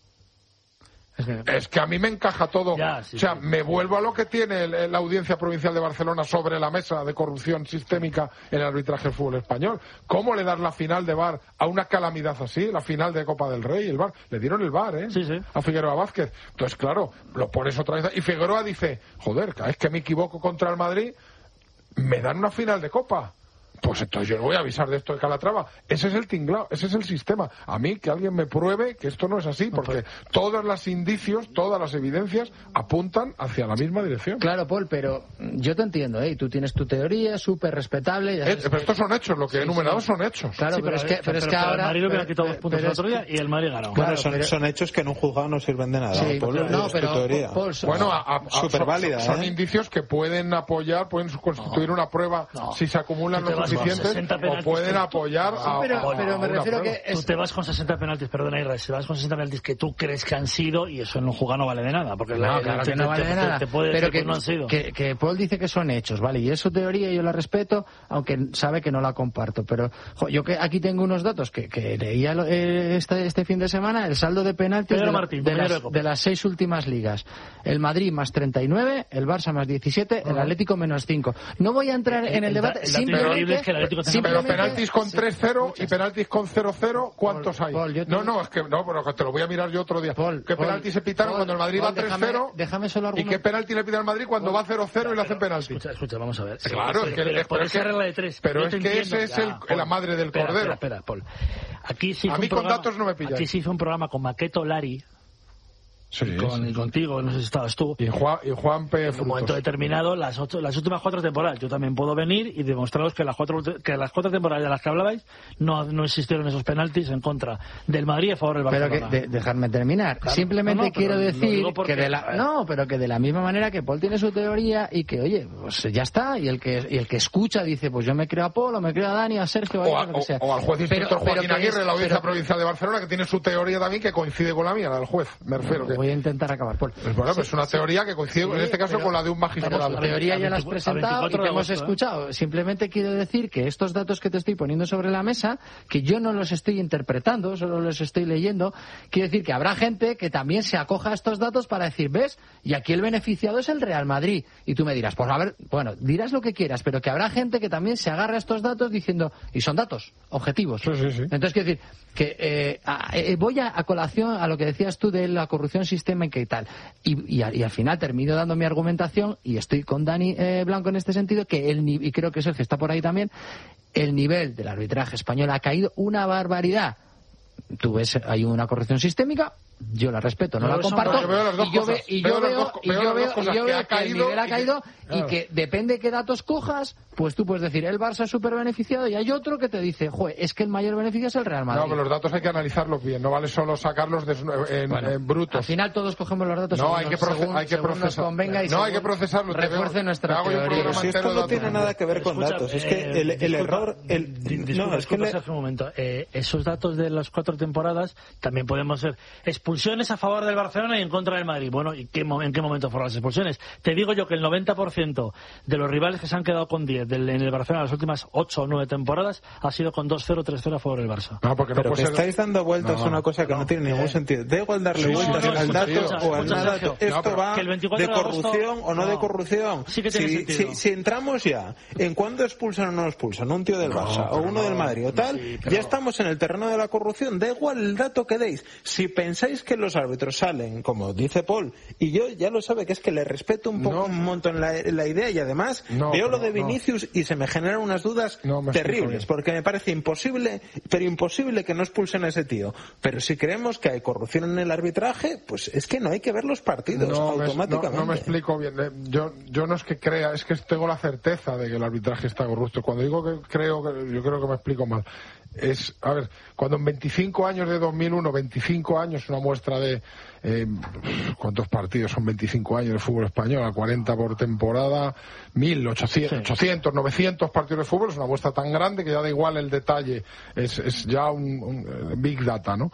Es que a mí me encaja todo. Ya, sí, o sea, sí, me sí. vuelvo a lo que tiene el, la Audiencia Provincial de Barcelona sobre la mesa de corrupción sistémica en el arbitraje del fútbol español. ¿Cómo le das la final de V A R a una calamidad así? La final de Copa del Rey, el V A R. Le dieron el V A R, ¿eh? Sí, sí. A Figueroa Vázquez. Entonces, claro, lo pones otra vez. Y Figueroa dice, joder, cada vez que me equivoco contra el Madrid, me dan una final de Copa. Pues entonces yo no voy a avisar de esto de Calatrava. Ese es el tinglao, ese es el sistema. A mí que alguien me pruebe que esto no es así, porque todos los indicios, todas las evidencias apuntan hacia la misma dirección. Claro, Paul, pero yo te entiendo, ¿eh? Tú tienes tu teoría súper respetable. Eh, pero estos son hechos, lo que he sí, enumerado sí. son hechos. Claro, sí, pero, pero es que, pero, pero es que pero ahora... el Madrid hubiera pero, quitado dos puntos el otro día y el Madrid ganó. Bueno, Claro, son, pero... son hechos que en un juzgado no sirven de nada. Sí, Paul, pero, no, pero, teoría. Paul, son... Bueno, a, a, súper válida, son, son ¿eh? indicios que pueden apoyar, pueden constituir no, una prueba no. si se acumulan los suficientes, o pueden apoyar a, sí, pero, a, pero a me refiero prueba. que es... Tú te vas con sesenta penaltis, perdona Irra, si vas con sesenta penaltis que tú crees que han sido y eso en un jugado no vale de nada, porque no, la, claro te, que no te, vale te, de nada, te, te puede pero decir que, que no han sido. Que, que Paul dice que son hechos, ¿vale? Y es su teoría, yo la respeto, aunque sabe que no la comparto, pero jo, yo que aquí tengo unos datos que, que leía eh, este, este fin de semana, el saldo de penaltis de, Martín, de, las, de las seis últimas ligas. El Madrid más treinta y nueve, el Barça más diecisiete, uh-huh. el Atlético menos cinco. No voy a entrar el, en el, el debate, el simplemente... es que el Atlético tenga- Pero penaltis con tres cero y penaltis con cero cero, ¿cuántos hay? Paul, yo te- No, no, es que no, pero te lo voy a mirar yo otro día. Paul, ¿Qué Paul, penaltis se pitaron Paul, cuando el Madrid Paul, va tres déjame- cero? déjame solo ¿Y alguno- qué penalti le pita al Madrid cuando va cero cero y le hacen penalti? Escucha, escucha, vamos a ver. Sí, Claro, pero- es que, pero es, por pero es esa que- regla de tres. pero yo es te que entiendo, ese es ya, el- Paul. la madre del Espera, cordero. Espera, espera, Paul. Aquí sí A hizo mí un con programa- datos no me pilláis. Aquí se hizo un programa con Maqueto Lari, Sí, y, con, sí. y contigo, no sé si estabas tú. Y Juan, y Juan P. En un momento Frutos. determinado, las, ocho, las últimas cuatro temporadas, yo también puedo venir y demostraros que las cuatro, que las cuatro temporadas de las que hablabais no, no existieron esos penaltis en contra del Madrid a favor del Pero Barcelona. que, de- dejarme terminar. Claro. Simplemente No, no, pero quiero lo decir digo porque- que de la, a ver. no, pero que de la misma manera que Paul tiene su teoría y que, oye, pues ya está, y el que y el que escucha dice, pues yo me creo a Paul, o me creo a Dani, a Sergio, O, a, a- lo que sea. o- o al juez Pero- instructor pero Joaquín que Aguirre, es- la audiencia pero- provincial de Barcelona, que tiene su teoría también que coincide con la mía, la del juez. Me refiero que... Voy a intentar acabar, Paul. Pues bueno, pues es una teoría que coincide Sí, en este caso pero- con la de un Pero magistrado. tu teoría ya la has a presentado y veinticuatro te de hemos agosto, ¿eh? escuchado. Simplemente quiero decir que estos datos que te estoy poniendo sobre la mesa, que yo no los estoy interpretando, solo los estoy leyendo, quiero decir que habrá gente que también se acoja a estos datos para decir, ¿ves? Y aquí el beneficiado es el Real Madrid. Y tú me dirás, pues a ver, bueno, dirás lo que quieras, pero que habrá gente que también se agarra a estos datos diciendo, y son datos objetivos. Sí, sí, sí. Entonces quiero decir que eh, a- eh, voy a, a colación a lo que decías tú de la corrupción sistémica y tal. Y, y, a- y al final termino dando mi argumentación y estoy con Dani eh, Blanco en este sentido, que el ni- y creo que Sergio está por ahí también, el nivel del arbitraje español ha caído una barbaridad. Tú ves, hay una corrupción sistémica, yo la respeto, no, No, la eso comparto, no, yo veo las dos y yo, cosas. ve- y Veo yo las veo, dos- y veo yo las veo, dos cosas, y yo que veo ha que el caído nivel ha y que- caído y claro. que depende de qué datos cojas, pues tú puedes decir, el Barça es súper beneficiado, y hay otro que te dice, joder, es que el mayor beneficio es el Real Madrid. No, pero los datos hay que analizarlos bien, no vale solo sacarlos de- en, Bueno, en brutos. Al final todos cogemos los datos No, según hay que, nos- proce- según- hay que según nos procesar. convenga y no, hay según que procesarlo. te refuerce veo- nuestra te hago yo un teoría. programa Pero si esto entero de no datos. tiene nada que ver con Escucha, datos, es eh, que el, el disculpa, error... El, di- disculpa, no, es que disculpa, le- Sergio, un momento. Eh, esos datos de las cuatro temporadas también podemos ser expulsiones a favor del Barcelona y en contra del Madrid. Bueno, ¿y qué, mo- en qué momento fueron las expulsiones? Te digo yo que el noventa por ciento de los rivales que se han quedado con diez del, en el Barcelona las últimas ocho o nueve temporadas ha sido con dos cero, tres cero a favor del Barça. No, porque no Pero puede que ser- estáis dando vueltas No, a una cosa que no, no, tiene ningún eh, sentido. Da igual darle sí, vueltas no, en el escucha, dato escucha, o en escucha, nada. Sergio. Esto No, pero va que el veinticuatro de de agosto- corrupción o no, de no. corrupción. Sí que tiene si, sentido. si, si entramos ya en cuándo expulsan o no expulsan un tío del No, Barça o pero uno no, del Madrid o tal, sí, pero- ya estamos en el terreno de la corrupción. Da igual el dato que deis. Si pensáis que los árbitros salen, como dice Paul, y yo ya lo sabe, que es que le respeto un poco No. un montón la, la idea y además No, veo lo pero de no. Vinicius y se me generan unas dudas No, me explico terribles, bien. porque me parece imposible, pero imposible que no expulsen a ese tío. Pero si creemos que hay corrupción en el arbitraje, pues es que no hay que ver los partidos No me, automáticamente. no, no me explico bien. Eh, Yo, yo no es que crea, es que tengo la certeza de que el arbitraje está corrupto. Cuando digo que creo, que yo creo que me explico mal. Es, a ver, cuando en veinticinco años de dos mil uno, veinticinco años, una muestra de eh, ¿cuántos partidos son veinticinco años de fútbol español? A cuarenta por temporada, mil ochocientos, ochocientos, novecientos partidos de fútbol, es una muestra tan grande que ya da igual el detalle, es, es ya un, un big data, ¿no?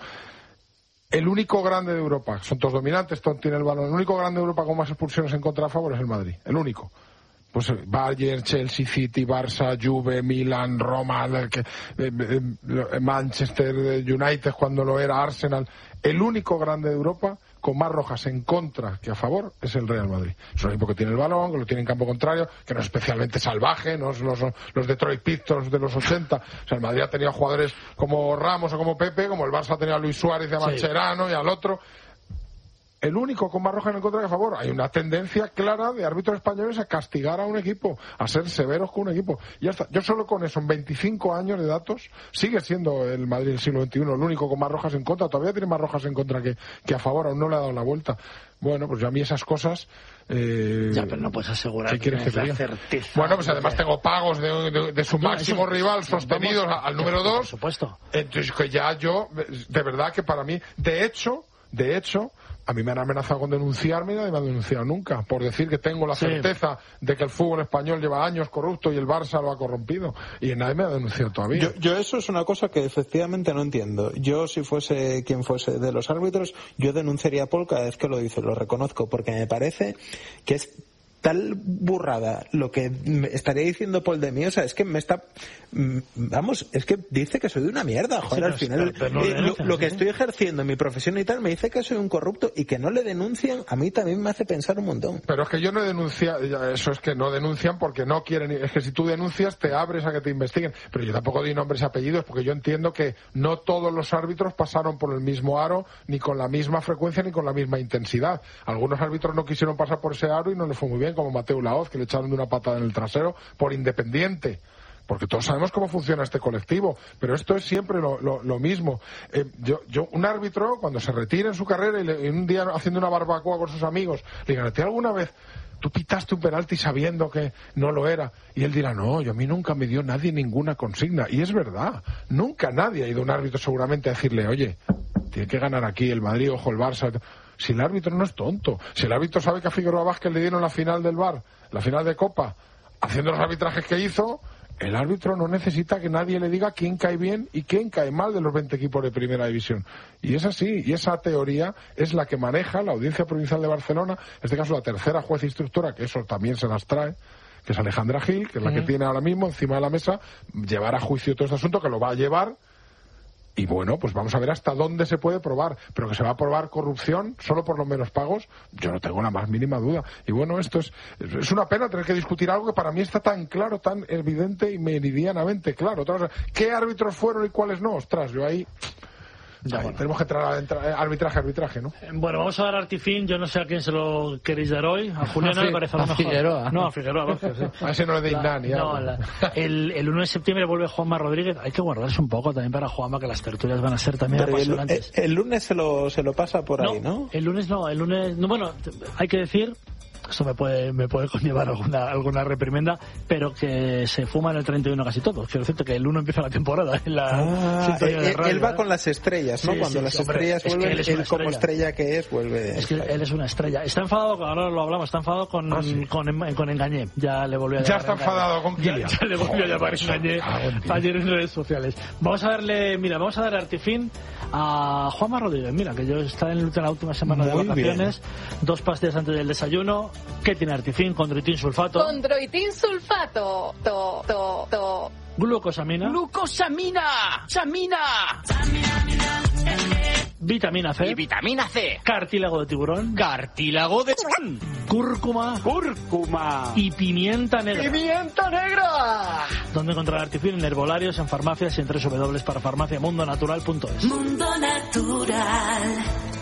El único grande de Europa, son todos dominantes, todos tienen el balón, el único grande de Europa con más expulsiones en contra a favor es el Madrid, el único. Pues eh, Bayern, Chelsea, City, Barça, Juve, Milan, Roma, el que- eh, eh, Manchester United cuando lo era, Arsenal. El único grande de Europa con más rojas en contra que a favor es el Real Madrid. Es un equipo que tiene el balón, que lo tiene en campo contrario, que no es especialmente salvaje, no es los, los Detroit Pistons de los ochenta. O sea, el Madrid ha tenido jugadores como Ramos o como Pepe, como el Barça ha tenido a Luis Suárez y a Mascherano y al otro. El único con más rojas en contra que a favor. Hay una tendencia clara de árbitros españoles a castigar a un equipo, a ser severos con un equipo. Y ya está. Yo solo con eso, en veinticinco años de datos, sigue siendo el Madrid del siglo veintiuno el único con más rojas en contra. Todavía tiene más rojas en contra que, que a favor, aún no le ha dado la vuelta. Bueno, pues yo a mí esas cosas... Eh, Ya, pero no puedes asegurar ¿qué quieres que te la diga? certeza. Bueno, pues además tengo pagos de, de- de su No, máximo eso- rival vamos- sostenidos a- al número Por dos. supuesto. Entonces, que ya yo, de verdad que para mí, de hecho, de hecho, a mí me han amenazado con denunciarme y nadie me ha denunciado nunca, por decir que tengo la Sí. certeza de que el fútbol español lleva años corrupto y el Barça lo ha corrompido. Y nadie me ha denunciado todavía. Yo, yo eso es una cosa que efectivamente no entiendo. Yo, si fuese quien fuese de los árbitros, yo denunciaría a Paul cada vez que lo dice, lo reconozco, porque me parece que es tal burrada lo que me estaría diciendo Paul de mí, o sea, es que me está, vamos, es que dice que soy de una mierda, joder, sí, al final, pero, pero no eh, lo, lo que estoy ejerciendo en mi profesión y tal, me dice que soy un corrupto y que no le denuncian, a mí también me hace pensar un montón. Pero es que yo no he denunciado, eso es que no denuncian porque no quieren, es que si tú denuncias te abres a que te investiguen, pero yo tampoco doy nombres y apellidos porque yo entiendo que no todos los árbitros pasaron por el mismo aro, ni con la misma frecuencia, ni con la misma intensidad. Algunos árbitros no quisieron pasar por ese aro y no les fue muy bien, como Mateu Laoz, que le echaron de una patada en el trasero por independiente. Porque todos sabemos cómo funciona este colectivo, pero esto es siempre lo, lo, lo mismo. Eh, yo, yo, un árbitro, cuando se retire en su carrera y, le, y un día haciendo una barbacoa con sus amigos, le digan, ¿a ti alguna vez tú pitaste un penalti sabiendo que no lo era? Y él dirá, no, yo a mí nunca me dio nadie ninguna consigna. Y es verdad, nunca nadie ha ido a un árbitro seguramente a decirle, oye, tiene que ganar aquí el Madrid, ojo el Barça. Si el árbitro no es tonto, si el árbitro sabe que a Figueroa Vázquez le dieron la final del V A R, la final de Copa, haciendo los arbitrajes que hizo, el árbitro no necesita que nadie le diga quién cae bien y quién cae mal de los veinte equipos de Primera División. Y es así, y esa teoría es la que maneja la Audiencia Provincial de Barcelona, en este caso la tercera juez instructora, que eso también se las trae, que es Alejandra Gil, que es la uh-huh. que tiene ahora mismo encima de la mesa llevar a juicio todo este asunto, que lo va a llevar. Y bueno, pues vamos a ver hasta dónde se puede probar, pero que se va a probar corrupción solo por los menos pagos, yo no tengo la más mínima duda. Y bueno, esto es, es una pena tener que discutir algo que para mí está tan claro, tan evidente y meridianamente claro. Otra cosa, ¿qué árbitros fueron y cuáles no? Ostras, yo ahí... Ya, bueno. Tenemos que entrar a entrar, arbitraje, arbitraje, ¿no? Bueno, vamos a dar Artifin. Yo no sé a quién se lo queréis dar hoy. A Juliana me parece a lo mejor. Figueroa. No, a Figueroa Vázquez, sí. A ese no le deis nada ni no, la, el, el uno de septiembre vuelve Juanma Rodríguez. Hay que guardarse un poco también para Juanma, que las tertulias van a ser también Pero apasionantes. El, el, el lunes se lo, se lo pasa por no, ahí, ¿no? El lunes no, el lunes... No, bueno, hay que decir... Esto me puede me puede conllevar alguna alguna reprimenda, pero que se fuman el treinta y uno casi todos. Quiero decirte que el uno empieza la temporada en la ah, sintonía de él, radio, él va ¿eh? con las estrellas, ¿no? Sí, Cuando sí, las sí, estrellas hombre, vuelven, es que él, él como estrella que es, vuelve... Es que él es una estrella. Está enfadado, ahora lo hablamos, está enfadado con, ah, sí. con, con Engañé. Ya le volvió a Ya está enfadado con Kylian. Ya, ya le volvió a llamar Engañé ayer en redes sociales. Vamos a darle, mira, vamos a dar Artifin a Juanma Rodríguez. Mira, que yo está en la última semana Muy de vacaciones, bien. Dos pastillas antes del desayuno. ¿Qué tiene Artifin? Condroitin sulfato. Condroitin sulfato. To, to, to. Glucosamina. Glucosamina. Samina. Vitamina C. Y vitamina C. Cartílago de tiburón. Cartílago de tiburón. Cúrcuma. Cúrcuma. Y pimienta negra. ¡Pimienta negra! ¿Dónde encontrar Artifin? En herbolarios, en farmacias y en doble u doble u doble u para farmacia mundo natural punto es. Mundo Natural.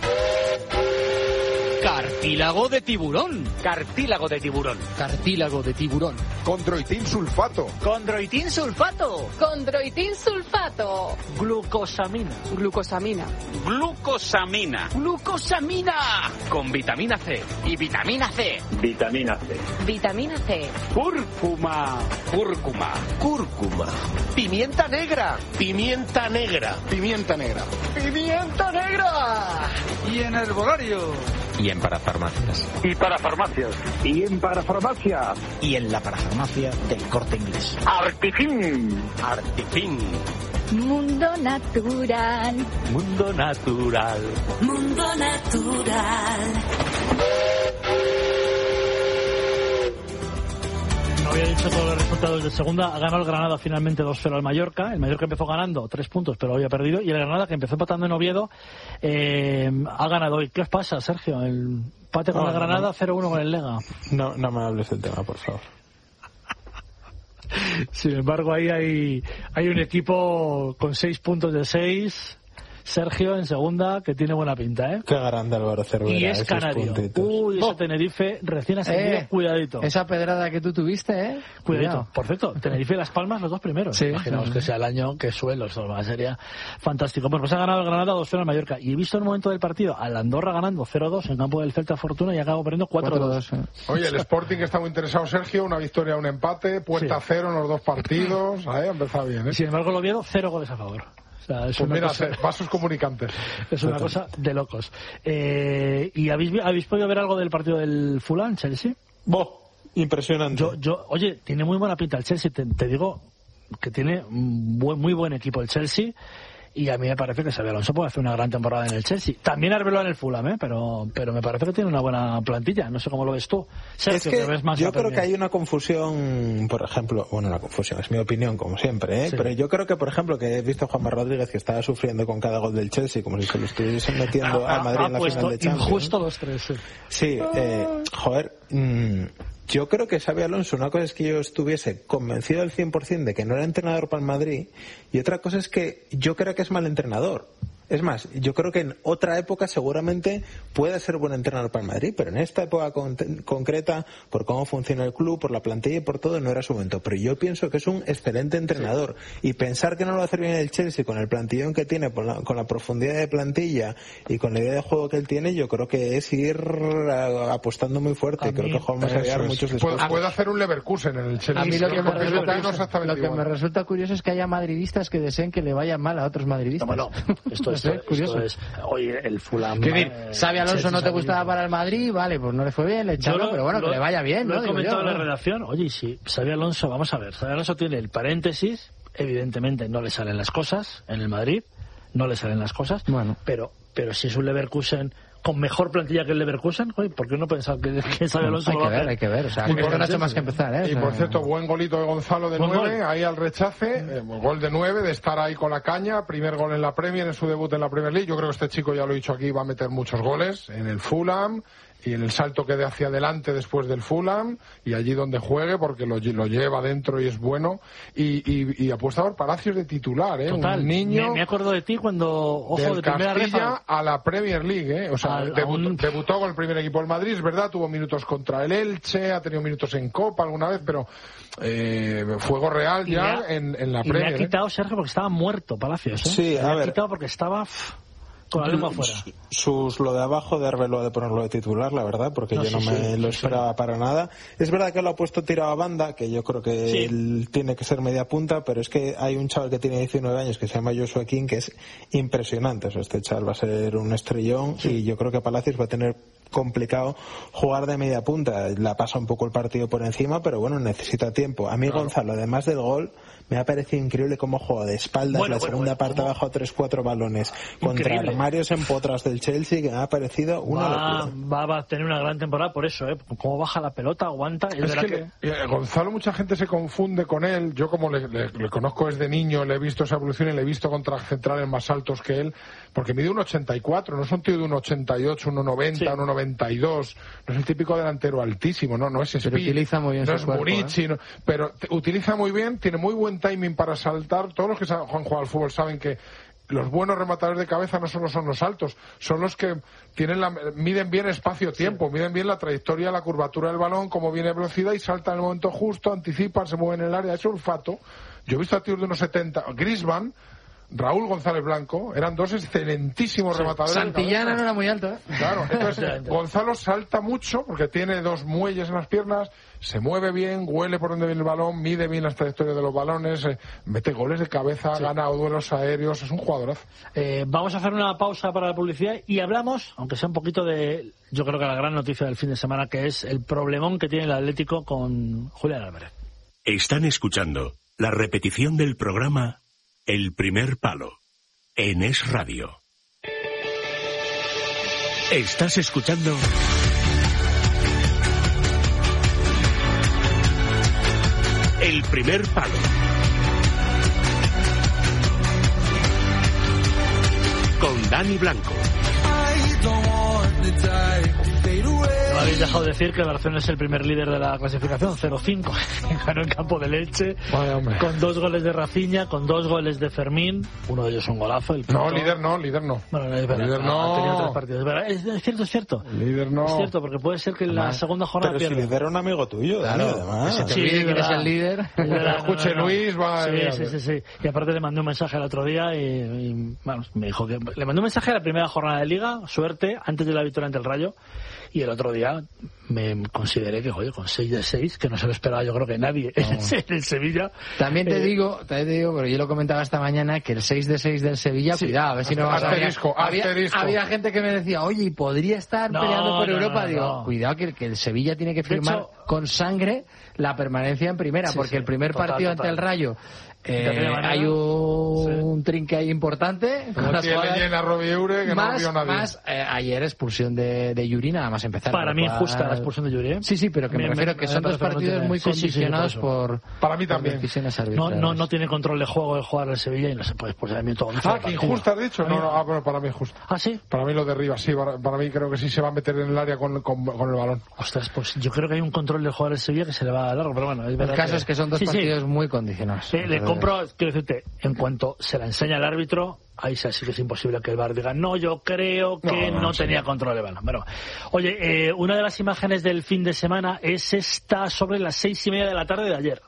Cartílago de tiburón. Cartílago de tiburón. Cartílago de tiburón. Condroitin sulfato. Condroitin sulfato. Condroitin sulfato. Glucosamina. Glucosamina. Glucosamina. Glucosamina. Con vitamina C. Y vitamina C. Vitamina C. Vitamina C. Cúrcuma. Cúrcuma. Cúrcuma. Pimienta negra. Pimienta negra. Pimienta negra. Pimienta negra. Y en herbolario. Y en parafarmacias. Y para farmacias. Y en parafarmacias. Y en la parafarmacia del Corte Inglés. Artifin. Artifin. Mundo Natural. Mundo Natural. Mundo Natural. No había dicho todos los resultados de segunda. Ha ganado el Granada finalmente dos cero al Mallorca. El Mallorca empezó ganando tres puntos, pero hoy ha perdido. Y el Granada, que empezó empatando en Oviedo, eh, ha ganado hoy. ¿Qué os pasa, Sergio? El empate con no, el Granada, no, cero uno con el Lega. No, no me hables del tema, por favor. Sin embargo, ahí hay, hay un equipo con seis puntos de seis. Sergio en segunda, que tiene buena pinta, ¿eh? Qué grande Álvaro Cervera. Y es canario. Puntitos. Uy, ese oh. Tenerife recién ascendido, eh, cuidadito. Esa pedrada que tú tuviste, ¿eh? Cuidadito. Cuidado. Por cierto, Tenerife y Las Palmas, los dos primeros. Sí, Imaginaos sí. que sea el año que suelo, eso sería fantástico. Bueno, pues ha ganado el Granada dos cero al Mallorca. Y he visto en un momento del partido al Andorra ganando cero dos en campo del Celta Fortuna y acabo perdiendo cuatro dos. ¿eh? Oye, el Sporting está muy interesado, Sergio. Una victoria, un empate, puesta a sí. cero en los dos partidos. Ahí ha empezado bien, ¿eh? Sin embargo, el Oviedo, cero goles a favor. O sea, es pues una mira, cosa... vasos comunicantes. Es una cosa de locos. Eh, ¿Y habéis, habéis podido ver algo del partido del Fulham, Chelsea? Boh, impresionante. Yo, yo, oye, tiene muy buena pinta el Chelsea. Te, te digo que tiene un buen, muy buen equipo el Chelsea. y a mí me parece que Xabi Alonso puede hacer una gran temporada en el Chelsea. También Arbeloa en el Fulham, ¿eh? pero, pero me parece que tiene una buena plantilla. No sé cómo lo ves tú. Sergio, es que, que ves más yo creo que hay una confusión, por ejemplo, bueno, una confusión, es mi opinión, como siempre, ¿eh? Sí. Pero yo creo que, por ejemplo, que he visto a Juanma Rodríguez que estaba sufriendo con cada gol del Chelsea, como si se lo estuviesen metiendo ah, al Madrid ah, en la puesto final de Champions. Injusto los tres. Sí, sí eh, joder, mmm, yo creo que Xabi Alonso, una cosa es que yo estuviese convencido al cien por ciento de que no era entrenador para el Madrid, y otra cosa es que yo creo que es mal entrenador. Es más, yo creo que en otra época seguramente puede ser buen entrenador para el Madrid, pero en esta época con, concreta, por cómo funciona el club, por la plantilla y por todo, no era su momento. Pero yo pienso que es un excelente entrenador. Sí. Y pensar que no lo va a hacer bien el Chelsea con el plantillón que tiene, con la, con la profundidad de plantilla y con la idea de juego que él tiene, yo creo que es ir a, apostando muy fuerte. A creo mí, que Juanma se va a dar muchos después. Puede, puede hacer un Leverkusen en el Chelsea. A mí lo que, me resulta, no lo que me resulta curioso es que haya madridistas que deseen que le vaya mal a otros madridistas. No, bueno, esto es, no sé, curioso. Esto es oye, el Fulham. ¿Qué decir? Xabi Alonso no te gustaba para el Madrid, vale, pues no le fue bien, le echaron, pero bueno, lo, que le vaya bien, lo ¿no? Lo he comentado en la ¿no? redacción, oye, sí, Xabi Alonso, vamos a ver, Xabi Alonso tiene el paréntesis, evidentemente no le salen las cosas en el Madrid, no le salen las cosas, bueno. pero, pero si es un Leverkusen con mejor plantilla que el Leverkusen, oye, ¿por qué no pensar que, que Xabi Alonso hay lo va que a ver, hay que ver, o sea, que esto no ha hecho más que empezar, ¿eh? Y o sea, por cierto, buen golito de Gonzalo de nueve, ahí al rechace, eh, gol de nueve, de estar ahí con la caña, primer gol en la Premier, en su debut en la Premier League. Yo creo que este chico, ya lo he dicho aquí, va a meter muchos goles en el Fulham y en el salto que dé hacia adelante después del Fulham y allí donde juegue, porque lo, lo lleva dentro y es bueno. Y, y, y apuesta por Palacios de titular, ¿eh? Total. Un niño. Me, me acuerdo de ti cuando, ojo, del de primera Castilla reja a la Premier League, ¿eh? O sea, Al, debutó, un... debutó con el primer equipo del Madrid, es verdad, tuvo minutos contra el Elche, ha tenido minutos en Copa alguna vez, pero eh, fuego real ya ha, en, en la y Premier. Y le ha quitado, ¿eh? Sergio, porque estaba muerto Palacios, ¿eh? Sí, a le ver. ha quitado porque estaba... Pff, con la lengua afuera. Sus, lo de abajo de Arbeloa de ponerlo de titular, la verdad, porque no, yo sí, no me sí, lo esperaba sí. para nada. Es verdad que lo ha puesto tirado a banda, que yo creo que sí. él tiene que ser media punta, pero es que hay un chaval que tiene diecinueve años que se llama Joshua King, que es impresionante. O sea, este chaval va a ser un estrellón sí. y yo creo que Palacios va a tener complicado jugar de media punta. La pasa un poco el partido por encima, pero bueno, necesita tiempo. A mí claro. Gonzalo, además del gol, me ha parecido increíble cómo juega de espaldas, bueno, la bueno, segunda bueno, parte ¿cómo? Abajo tres cuatro balones contra increíble. Armarios en potras del Chelsea, que me ha parecido una va, locura. Va, va a tener una gran temporada por eso, ¿eh? Cómo baja la pelota, aguanta. Es, es que, que... Le, Gonzalo, mucha gente se confunde con él. Yo como le, le, le conozco desde niño, le he visto esa evolución y le he visto contra centrales más altos que él, porque mide un ochenta y cuatro, no es un tío de un ochenta y ocho, un noventa, sí. un noventa y dos. No es el típico delantero altísimo, no, no es Speed, utiliza muy bien no su es cuerpo, Murici, ¿eh? no, pero te, utiliza muy bien, tiene muy buen timing para saltar. Todos los que han jugado al fútbol saben que los buenos rematadores de cabeza no solo son los altos, son los que tienen la, miden bien espacio-tiempo, sí. miden bien la trayectoria, la curvatura del balón, cómo viene velocidad y saltan en el momento justo, anticipan, se mueven en el área. Ese olfato. Yo he visto a tíos de unos setenta, Griezmann, Raúl González Blanco, eran dos excelentísimos sí. rematadores. Santillana no era muy alto, ¿eh? Claro, entonces Gonzalo salta mucho porque tiene dos muelles en las piernas, se mueve bien, huele por donde viene el balón, mide bien las trayectorias de los balones, eh, mete goles de cabeza, sí. gana duelos aéreos, es un jugadorazo. Eh, vamos a hacer una pausa para la publicidad y hablamos, aunque sea un poquito de, yo creo que la gran noticia del fin de semana, que es el problemón que tiene el Atlético con Julián Álvarez. Están escuchando la repetición del programa El Primer Palo, en Es Radio. Estás escuchando El Primer Palo. Con Dani Blanco. No habéis dejado de decir que el Barcelona es el primer líder de la clasificación, cero cinco. Ganó en campo de Leche, Vaya, con dos goles de Rafinha, con dos goles de Fermín, uno de ellos un golazo. El no, líder no, líder no. Bueno, no, es verdad, líder no. no. Ha tenido tres partidos. Es, es cierto, es cierto. Líder no. Es cierto, porque puede ser que en la además, segunda jornada pero pierda. Pero si lidera un amigo tuyo, claro, Dani, además. Se te olvide sí, quién es el líder. Escuche no, no, no. Luis, va. Sí, sí, sí, sí. Y aparte le mandé un mensaje el otro día y, y bueno, me dijo que le mandé un mensaje a la primera jornada de Liga, suerte, antes de la victoria ante el Rayo. Y el otro día me consideré que, oye, con seis de seis, que no se lo esperaba yo creo que nadie no. en el Sevilla. También te eh, digo, también te digo, pero yo lo comentaba esta mañana, que el seis de seis del Sevilla, sí, cuidado, a ver si no vas a... Asterisco, había, asterisco. había gente que me decía, oye, ¿y podría estar no, peleando por no, Europa? No, Digo, no. cuidado, que, que el Sevilla tiene que firmar hecho, con sangre la permanencia en primera, sí, porque sí, el primer total, partido total. ante el Rayo... Eh, hay un, sí. trinque ahí importante con las jugadas, llena Robiure, que más, no vio nadie. Más eh, ayer expulsión de, de Yuri nada más empezar. Para mí injusta la expulsión de Yuri, ¿eh? Sí, sí, pero que me, me refiero me, que son dos partidos muy sí, condicionados sí, sí, por, para mí también. por decisiones no, no, no tiene control de juego de jugar al Sevilla y no se puede expulsar a todo. Ah, que injusta has dicho. No, no, ah, bueno, para mí injusta. Ah, sí. Para mí lo derriba, sí. Para, para mí creo que sí se va a meter en el área con, con, con el balón. Ostras, pues yo creo que hay un control de jugar al Sevilla que se le va a dar largo, pero bueno. Es el caso es que son dos partidos muy condicionados. Le compro, quiero decirte, en cuanto se la enseña el árbitro, ahí sí que es imposible que el V A R diga, no, yo creo que no, no, no tenía sí. control de balón. Bueno, oye, eh, una de las imágenes del fin de semana es esta sobre las seis y media de la tarde de ayer.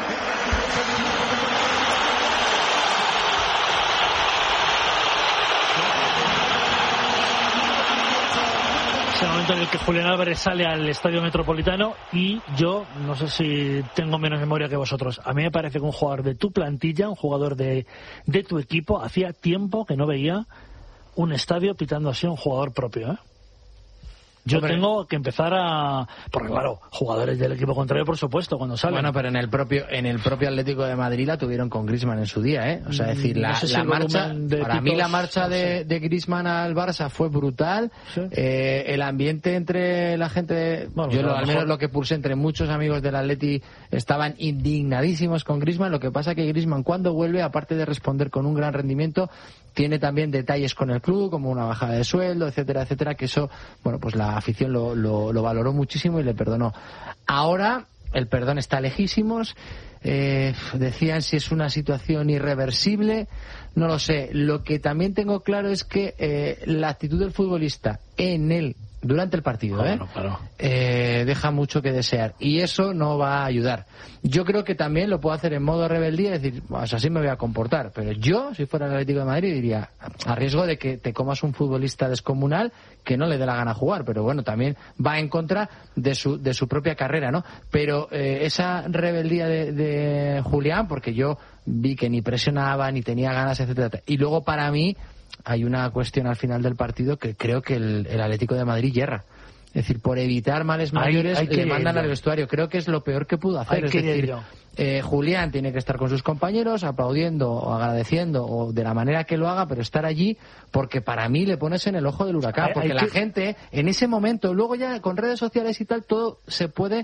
Es el momento en el que Julián Álvarez sale al Estadio Metropolitano y yo, no sé si tengo menos memoria que vosotros, a mí me parece que un jugador de tu plantilla, un jugador de, de tu equipo, hacía tiempo que no veía un estadio pitando así a un jugador propio, ¿eh? Yo Hombre. tengo que empezar a... Porque claro, jugadores del equipo contrario, por supuesto, cuando salen. Bueno, pero en el propio en el propio Atlético de Madrid la tuvieron con Griezmann en su día, ¿eh? O sea, es decir, la, no sé si la marcha... Para pitos, mí la marcha no sé. de, de Griezmann al Barça fue brutal. ¿Sí? Eh, el ambiente entre la gente... Bueno, yo lo, al menos lo que pulsé entre muchos amigos del Atleti estaban indignadísimos con Griezmann. Lo que pasa que Griezmann cuando vuelve, aparte de responder con un gran rendimiento, tiene también detalles con el club, como una bajada de sueldo, etcétera, etcétera, que eso, bueno, pues la afición lo, lo, lo valoró muchísimo y le perdonó. Ahora el perdón está lejísimos. Eh, decían si es una situación irreversible, no lo sé. Lo que también tengo claro es que eh, la actitud del futbolista en el durante el partido ¿eh? Claro, claro. Eh, deja mucho que desear y eso no va a ayudar. Yo creo que también lo puedo hacer en modo rebeldía, es decir, pues así me voy a comportar, pero yo, si fuera el Atlético de Madrid, diría, a riesgo de que te comas un futbolista descomunal que no le dé la gana jugar, pero bueno, también va en contra de su de su propia carrera, ¿no? Pero eh, esa rebeldía de, de Julián, porque yo vi que ni presionaba, ni tenía ganas, etcétera, y luego para mí hay una cuestión al final del partido que creo que el, el Atlético de Madrid yerra. Es decir, por evitar males mayores hay, hay le mandan al vestuario. Creo que es lo peor que pudo hacer. Hay es que decir, eh, Julián tiene que estar con sus compañeros aplaudiendo o agradeciendo o de la manera que lo haga, pero estar allí porque para mí le pones en el ojo del huracán. Hay, porque hay la que... gente en ese momento, luego ya con redes sociales y tal, todo se puede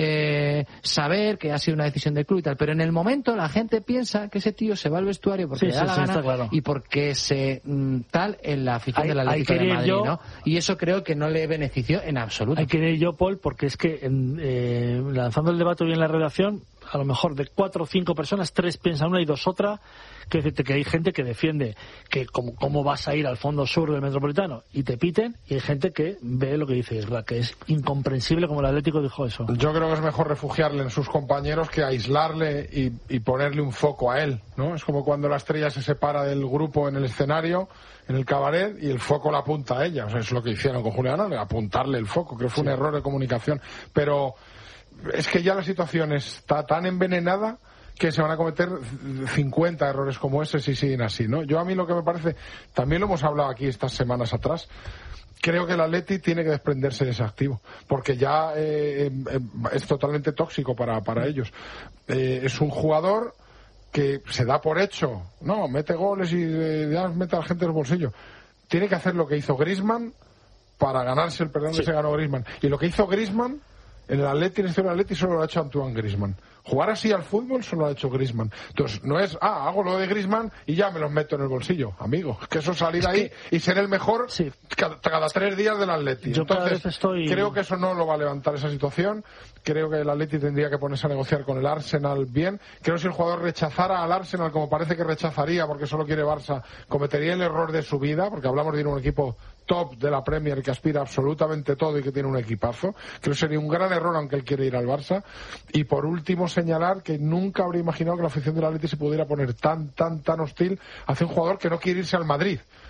eh, saber que ha sido una decisión del club y tal, pero en el momento la gente piensa que ese tío se va al vestuario porque sí, le da sí, la sí, gana claro. y porque se mm, tal en la afición hay, del Atlético de Madrid, yo... ¿no? Y eso creo que no le benefició en absoluto. Hay que ir yo, Paul, porque es que en, eh, lanzando el debate hoy en la redacción, a lo mejor de cuatro o cinco personas, tres piensan una y dos otra, que decirte que hay gente que defiende que como, cómo vas a ir al fondo sur del Metropolitano y te piten, y hay gente que ve lo que dice Isra, que es incomprensible como el Atlético dijo eso. Yo creo que es mejor refugiarle en sus compañeros que aislarle y, y ponerle un foco a él, ¿no? Es como cuando la estrella se separa del grupo en el escenario, en el cabaret, y el foco la apunta a ella. O sea, es lo que hicieron con Julián, apuntarle el foco. Creo que fue sí. un error de comunicación. Pero es que ya la situación está tan envenenada que se van a cometer cincuenta errores como ese si siguen así, ¿no? Yo a mí lo que me parece, también lo hemos hablado aquí estas semanas atrás, creo que el Atleti tiene que desprenderse de ese activo, porque ya eh, eh, es totalmente tóxico para, para ellos. Eh, es un jugador que se da por hecho, no, mete goles y eh, ya mete a la gente en el bolsillo. Tiene que hacer lo que hizo Griezmann para ganarse el perdón sí. que se ganó Griezmann. Y lo que hizo Griezmann en el Atleti, en el Atleti solo lo ha hecho Antoine Griezmann. Jugar así al fútbol solo lo ha hecho Griezmann. Entonces, no es, ah, hago lo de Griezmann y ya me los meto en el bolsillo, amigo. Es que eso salir es ahí que... y ser el mejor sí. cada, cada tres días del Atleti. Yo Entonces, estoy... creo que eso no lo va a levantar esa situación. Creo que el Atleti tendría que ponerse a negociar con el Arsenal bien. Creo que si el jugador rechazara al Arsenal, como parece que rechazaría porque solo quiere Barça, cometería el error de su vida, porque hablamos de un equipo top de la Premier que aspira absolutamente todo y que tiene un equipazo. Creo que sería un gran error aunque él quiere ir al Barça. Y por último señalar que nunca habría imaginado que la afición del Atleti se pudiera poner tan, tan, tan hostil hacia un jugador que no quiere irse al Madrid.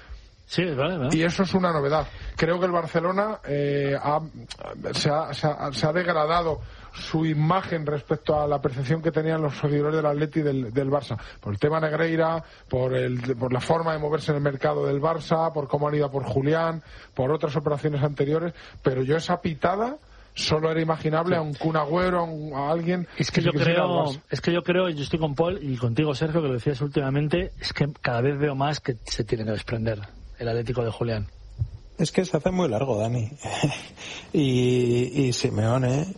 Sí, vale, vale. Y eso es una novedad. Creo que el Barcelona eh, ha, se, ha, se, ha, se ha degradado su imagen respecto a la percepción que tenían los seguidores del Atleti y del, del Barça. Por el tema Negreira, por, el, por la forma de moverse en el mercado del Barça, por cómo han ido por Julián, por otras operaciones anteriores. Pero yo esa pitada solo era imaginable sí. a un Kun Agüero, a, un, a alguien es que, que yo creo es que yo creo yo estoy con Paul y contigo, Sergio, que lo decías últimamente, es que cada vez veo más que se tiene que desprender el Atlético de Julián. Es que se hace muy largo, Dani. y, y Simeone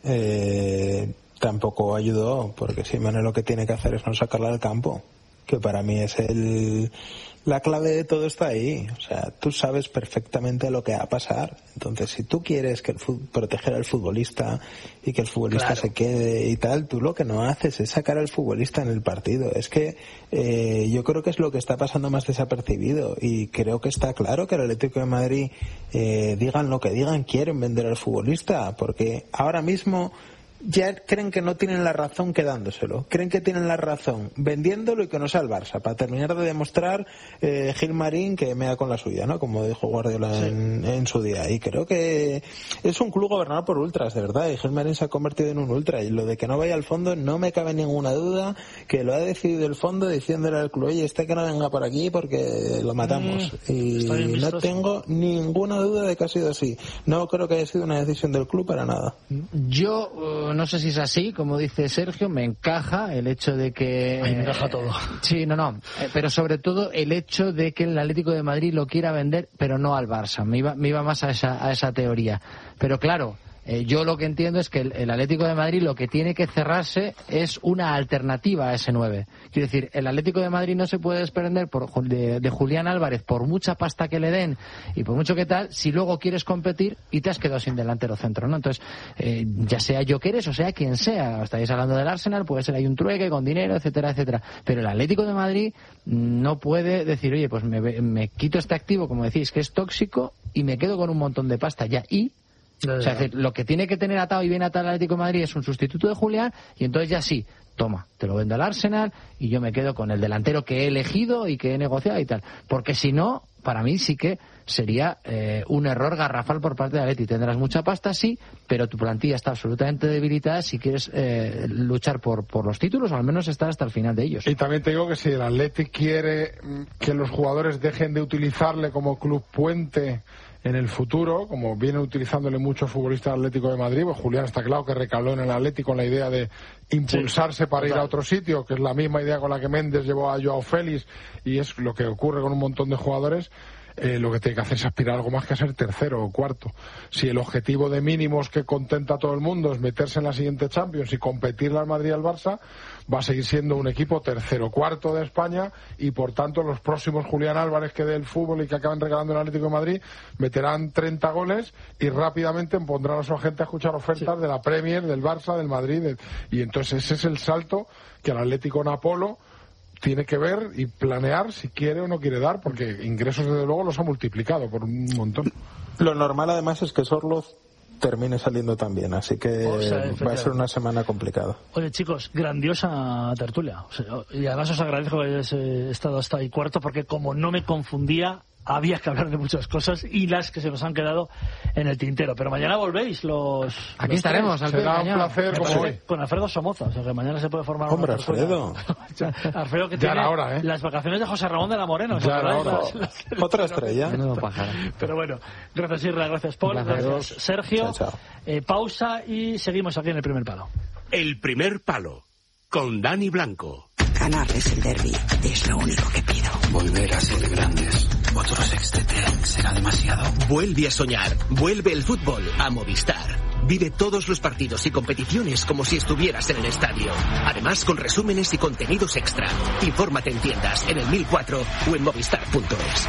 eh, tampoco ayudó, porque Simeone lo que tiene que hacer es no sacarla del campo, que para mí es el la clave de todo está ahí. O sea, tú sabes perfectamente lo que va a pasar. Entonces, si tú quieres que el fut- proteger al futbolista y que el futbolista claro. se quede y tal, tú lo que no haces es sacar al futbolista en el partido. Es que eh, yo creo que es lo que está pasando más desapercibido, y creo que está claro que el Atlético de Madrid, eh, digan lo que digan, quieren vender al futbolista, porque ahora mismo ya creen que no tienen la razón quedándoselo, creen que tienen la razón vendiéndolo y que no sea el Barça, para terminar de demostrar eh, Gilmarín que me da con la suya, ¿no? Como dijo Guardiola sí. en, en su día. Y creo que es un club gobernado por ultras, de verdad, y Gilmarín se ha convertido en un ultra, y lo de que no vaya al fondo no me cabe ninguna duda que lo ha decidido el fondo diciéndole al club, oye, este que no venga por aquí porque lo matamos. Mm, y no tengo ninguna duda de que ha sido así. No creo que haya sido una decisión del club para nada. Yo uh, no sé si es así, como dice Sergio, me encaja el hecho de que... Ay, me encaja todo. Sí, no, no, eh, pero sobre todo el hecho de que el Atlético de Madrid lo quiera vender, pero no al Barça. Me iba, me iba más a esa, a esa teoría. Pero claro, eh, yo lo que entiendo es que el, el Atlético de Madrid lo que tiene que cerrarse es una alternativa a ese nueve. Quiero decir, el Atlético de Madrid no se puede desprender por, de, de Julián Álvarez por mucha pasta que le den y por mucho que tal, si luego quieres competir y te has quedado sin delantero centro, ¿no? Entonces, eh, ya sea Gyökeres o sea quien sea, estáis hablando del Arsenal, puede ser ahí un trueque con dinero, etcétera, etcétera. Pero el Atlético de Madrid no puede decir, oye, pues me, me quito este activo, como decís, que es tóxico, y me quedo con un montón de pasta ya, y o sea, es decir, lo que tiene que tener atado y bien atado el Atlético de Madrid es un sustituto de Julián, y entonces ya sí, toma, te lo vendo al Arsenal y yo me quedo con el delantero que he elegido y que he negociado y tal. Porque si no, para mí sí que sería eh, un error garrafal por parte de Atleti. Tendrás mucha pasta, sí, pero tu plantilla está absolutamente debilitada si quieres eh, luchar por, por los títulos, o al menos estar hasta el final de ellos. Y también te digo que si el Atleti quiere que los jugadores dejen de utilizarle como club puente en el futuro, como vienen utilizándole muchos futbolistas del Atlético de Madrid, pues Julián está claro que recaló en el Atlético con la idea de impulsarse sí, para total. ir a otro sitio, que es la misma idea con la que Méndez llevó a Joao Félix, y es lo que ocurre con un montón de jugadores. Eh, lo que tiene que hacer es aspirar a algo más que a ser tercero o cuarto. Si el objetivo de mínimos que contenta a todo el mundo es meterse en la siguiente Champions y competirle al Madrid y al Barça, va a seguir siendo un equipo tercero o cuarto de España, y por tanto los próximos Julián Álvarez que dé el fútbol y que acaben regalando el Atlético de Madrid meterán treinta goles y rápidamente pondrán a su agente a escuchar ofertas sí. de la Premier, del Barça, del Madrid, de... y entonces ese es el salto que el Atlético Napolo tiene que ver y planear si quiere o no quiere dar, porque ingresos desde luego los ha multiplicado por un montón. Lo normal además es que Sorloz termine saliendo también, así que o sea, va a ser una semana complicada. Oye, chicos, grandiosa tertulia, o sea, y además os agradezco que hayáis eh, estado hasta ahí cuarto, porque como no me confundía, había que hablar de muchas cosas y las que se nos han quedado en el tintero. Pero mañana volvéis los... Aquí los estaremos. Tres. Al Será un placer como hoy. Con Alfredo Somoza. O sea, que mañana se puede formar Hombre, una Alfredo. Alfredo que ya tiene ahora, ¿eh? las vacaciones de José Ramón de la Morena. Ya ahora. Las, las, las, Otra estrella. Pero bueno, gracias Irra, gracias Paul, gracias, gracias Sergio. Chao, chao. Eh, pausa y seguimos aquí en El Primer Palo. El Primer Palo, con Dani Blanco. Ganarles el derbi es lo único que pido. Volver a ser grandes. Otro sextete será demasiado. Vuelve a soñar. Vuelve el fútbol a Movistar. Vive todos los partidos y competiciones como si estuvieras en el estadio. Además, con resúmenes y contenidos extra. Infórmate en tiendas, en el mil cuatro o en movistar punto es.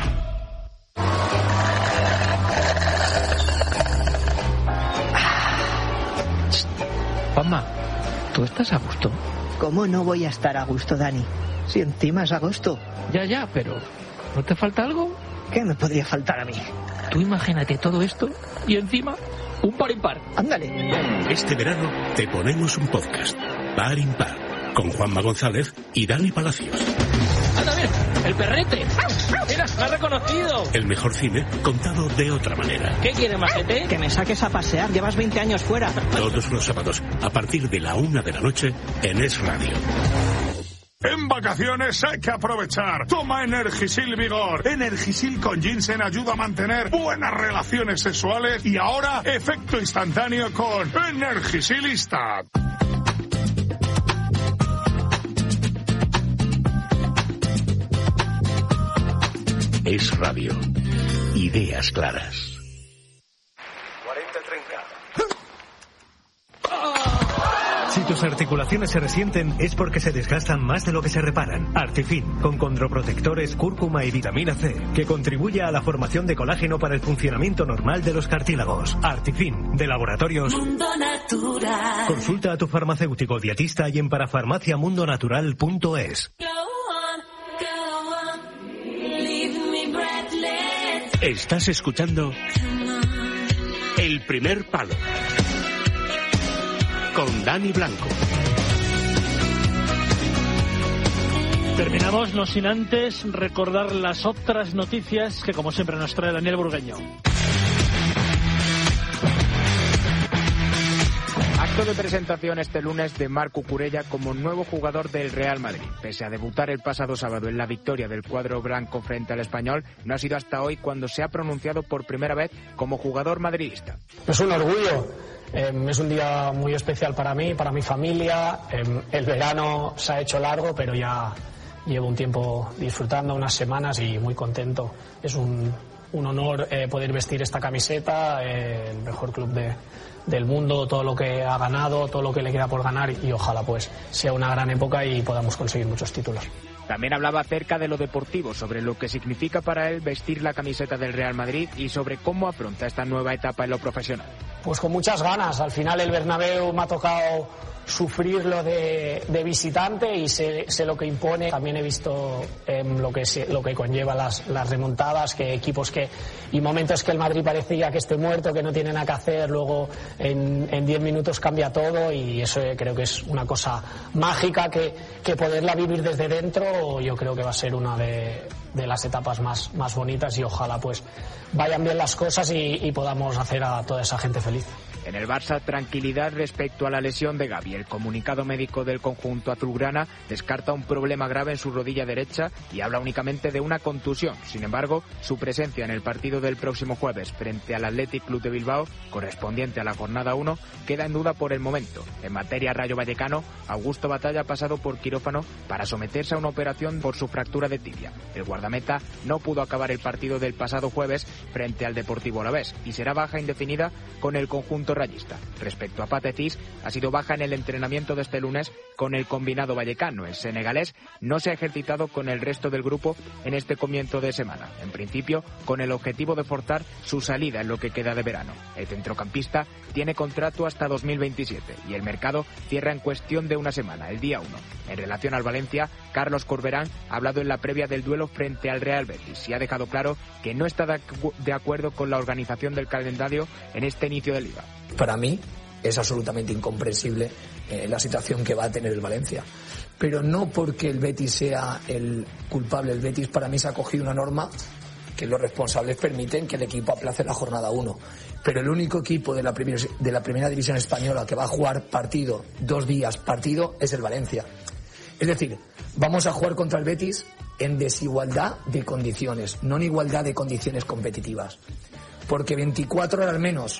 Juanma, ¿tú estás a gusto? ¿Cómo no voy a estar a gusto, Dani? Si encima es agosto. Ya, ya, pero ¿no te falta algo? ¿Qué me podría faltar a mí? Tú imagínate todo esto y encima un par impar. Ándale. Este verano te ponemos un podcast. Par impar. Con Juanma González y Dani Palacios. ¡Anda, bien! ¡El perrete! ¡Mira! ha reconocido. El mejor cine contado de otra manera. ¿Qué quiere, majete? Que me saques a pasear, llevas veinte años fuera. Todos los sábados, a partir de la una de la noche, en Es Radio. En vacaciones hay que aprovechar. Toma Energisil Vigor. Energisil con ginseng ayuda a mantener buenas relaciones sexuales y ahora efecto instantáneo con Energisilista. Es Radio. Ideas claras. cuarenta treinta. Si tus articulaciones se resienten es porque se desgastan más de lo que se reparan. Artifin, con condroprotectores, cúrcuma y vitamina C, que contribuye a la formación de colágeno para el funcionamiento normal de los cartílagos. Artifin, de Laboratorios Mundo Natural. Consulta a tu farmacéutico dietista y en parafarmacia mundo natural punto es. Estás escuchando El Primer Palo con Dani Blanco. Terminamos, no sin antes recordar las otras noticias que como siempre nos trae Daniel Burgueño. Acto de presentación este lunes de Marc Cucurella como nuevo jugador del Real Madrid. Pese a debutar el pasado sábado en la victoria del cuadro blanco frente al Español, no ha sido hasta hoy cuando se ha pronunciado por primera vez como jugador madridista. Es un orgullo, eh, es un día muy especial para mí, para mi familia. Eh, el verano se ha hecho largo, pero ya llevo un tiempo disfrutando, unas semanas y muy contento. Es un, un honor eh, poder vestir esta camiseta, eh, el mejor club de... del mundo, todo lo que ha ganado, todo lo que le queda por ganar y ojalá pues sea una gran época y podamos conseguir muchos títulos. También hablaba acerca de lo deportivo, sobre lo que significa para él vestir la camiseta del Real Madrid y sobre cómo afronta esta nueva etapa en lo profesional. Pues con muchas ganas, al final el Bernabéu me ha tocado sufrirlo de, de visitante y sé, sé lo que impone. También he visto eh, lo que se, lo que conlleva las, las remontadas, que equipos que y momentos que el Madrid parecía que esté muerto, que no tiene nada que hacer, luego en, en diez minutos cambia todo y eso creo que es una cosa mágica que, que poderla vivir desde dentro yo creo que va a ser una de, de las etapas más, más bonitas y ojalá pues vayan bien las cosas y, y podamos hacer a toda esa gente feliz. En el Barça, tranquilidad respecto a la lesión de Gavi. El comunicado médico del conjunto azulgrana descarta un problema grave en su rodilla derecha y habla únicamente de una contusión. Sin embargo, su presencia en el partido del próximo jueves frente al Athletic Club de Bilbao, correspondiente a la jornada uno, queda en duda por el momento. En materia Rayo Vallecano, Augusto Batalla ha pasado por quirófano para someterse a una operación por su fractura de tibia. El guardameta no pudo acabar el partido del pasado jueves frente al Deportivo Alavés y será baja indefinida con el conjunto rayista. Respecto a Pathé Ciss, ha sido baja en el entrenamiento de este lunes con el combinado vallecano. El senegalés no se ha ejercitado con el resto del grupo en este comienzo de semana, en principio con el objetivo de forzar su salida en lo que queda de verano. El centrocampista tiene contrato hasta dos mil veintisiete y el mercado cierra en cuestión de una semana, el día uno. En relación al Valencia, Carlos Corberán ha hablado en la previa del duelo frente al Real Betis y ha dejado claro que no está de acuerdo con la organización del calendario en este inicio de liga. Para mí es absolutamente incomprensible eh, la situación que va a tener el Valencia. Pero no porque el Betis sea el culpable. El Betis para mí se ha cogido una norma que los responsables permiten que el equipo aplace la jornada uno. Pero el único equipo de la, primer, de la primera división española que va a jugar partido, dos días partido, es el Valencia. Es decir, vamos a jugar contra el Betis en desigualdad de condiciones, no en igualdad de condiciones competitivas. Porque veinticuatro horas menos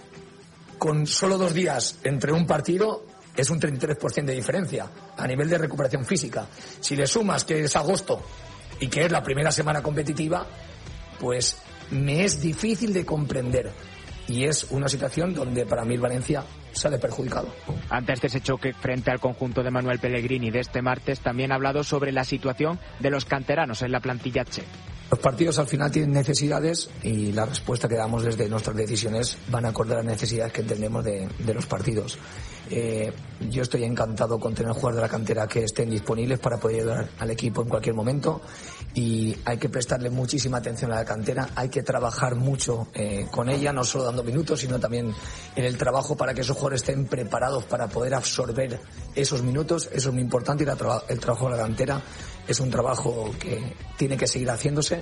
con solo dos días entre un partido es un treinta y tres por ciento de diferencia a nivel de recuperación física. Si le sumas que es agosto y que es la primera semana competitiva, pues me es difícil de comprender. Y es una situación donde para mí el Valencia sale perjudicado. Antes de ese choque frente al conjunto de Manuel Pellegrini de este martes, también ha hablado sobre la situación de los canteranos en la plantilla Che. Los partidos al final tienen necesidades y la respuesta que damos desde nuestras decisiones van acorde a las necesidades que entendemos de, de los partidos. Eh, yo estoy encantado con tener jugadores de la cantera que estén disponibles para poder ayudar al equipo en cualquier momento y hay que prestarle muchísima atención a la cantera, hay que trabajar mucho eh, con ella, no solo dando minutos, sino también en el trabajo para que esos jugadores estén preparados para poder absorber esos minutos. Eso es muy importante y la tra- el trabajo de la cantera es un trabajo que tiene que seguir haciéndose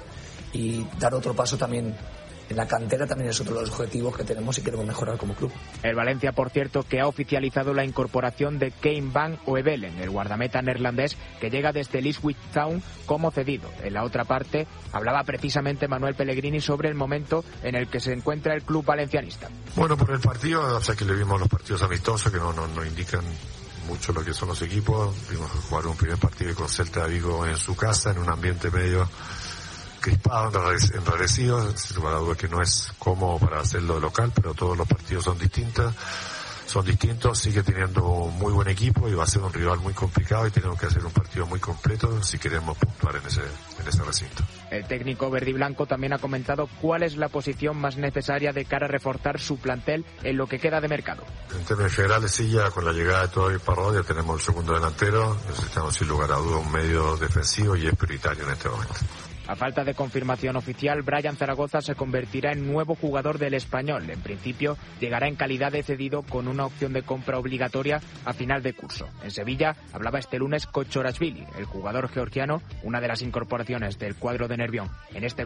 y dar otro paso también en la cantera también es otro de los objetivos que tenemos y queremos mejorar como club. El Valencia, por cierto, que ha oficializado la incorporación de Kein van Oebelen, el guardameta neerlandés que llega desde el Ipswich Town como cedido. En la otra parte hablaba precisamente Manuel Pellegrini sobre el momento en el que se encuentra el club valencianista. Bueno, por el partido, o sea que le vimos los partidos amistosos que no, no, no indican mucho lo que son los equipos. Vimos jugar un primer partido con Celta de Vigo en su casa, en un ambiente medio crispado, enrarecido, sin lugar a dudas que no es cómodo para hacerlo de local, pero todos los partidos son distintos, son distintos, sigue teniendo un muy buen equipo y va a ser un rival muy complicado y tenemos que hacer un partido muy completo si queremos puntuar en ese, en ese recinto. El técnico verdiblanco también ha comentado cuál es la posición más necesaria de cara a reforzar su plantel en lo que queda de mercado. En términos generales, sí, ya con la llegada de Toby Parrot ya tenemos el segundo delantero, necesitamos sin lugar a dudas un medio defensivo y es prioritario en este momento. A falta de confirmación oficial, Brian Zaragoza se convertirá en nuevo jugador del Español. En principio, llegará en calidad de cedido con una opción de compra obligatoria a final de curso. En Sevilla hablaba este lunes Kochorashvili, el jugador georgiano, una de las incorporaciones del cuadro de Nervión. En este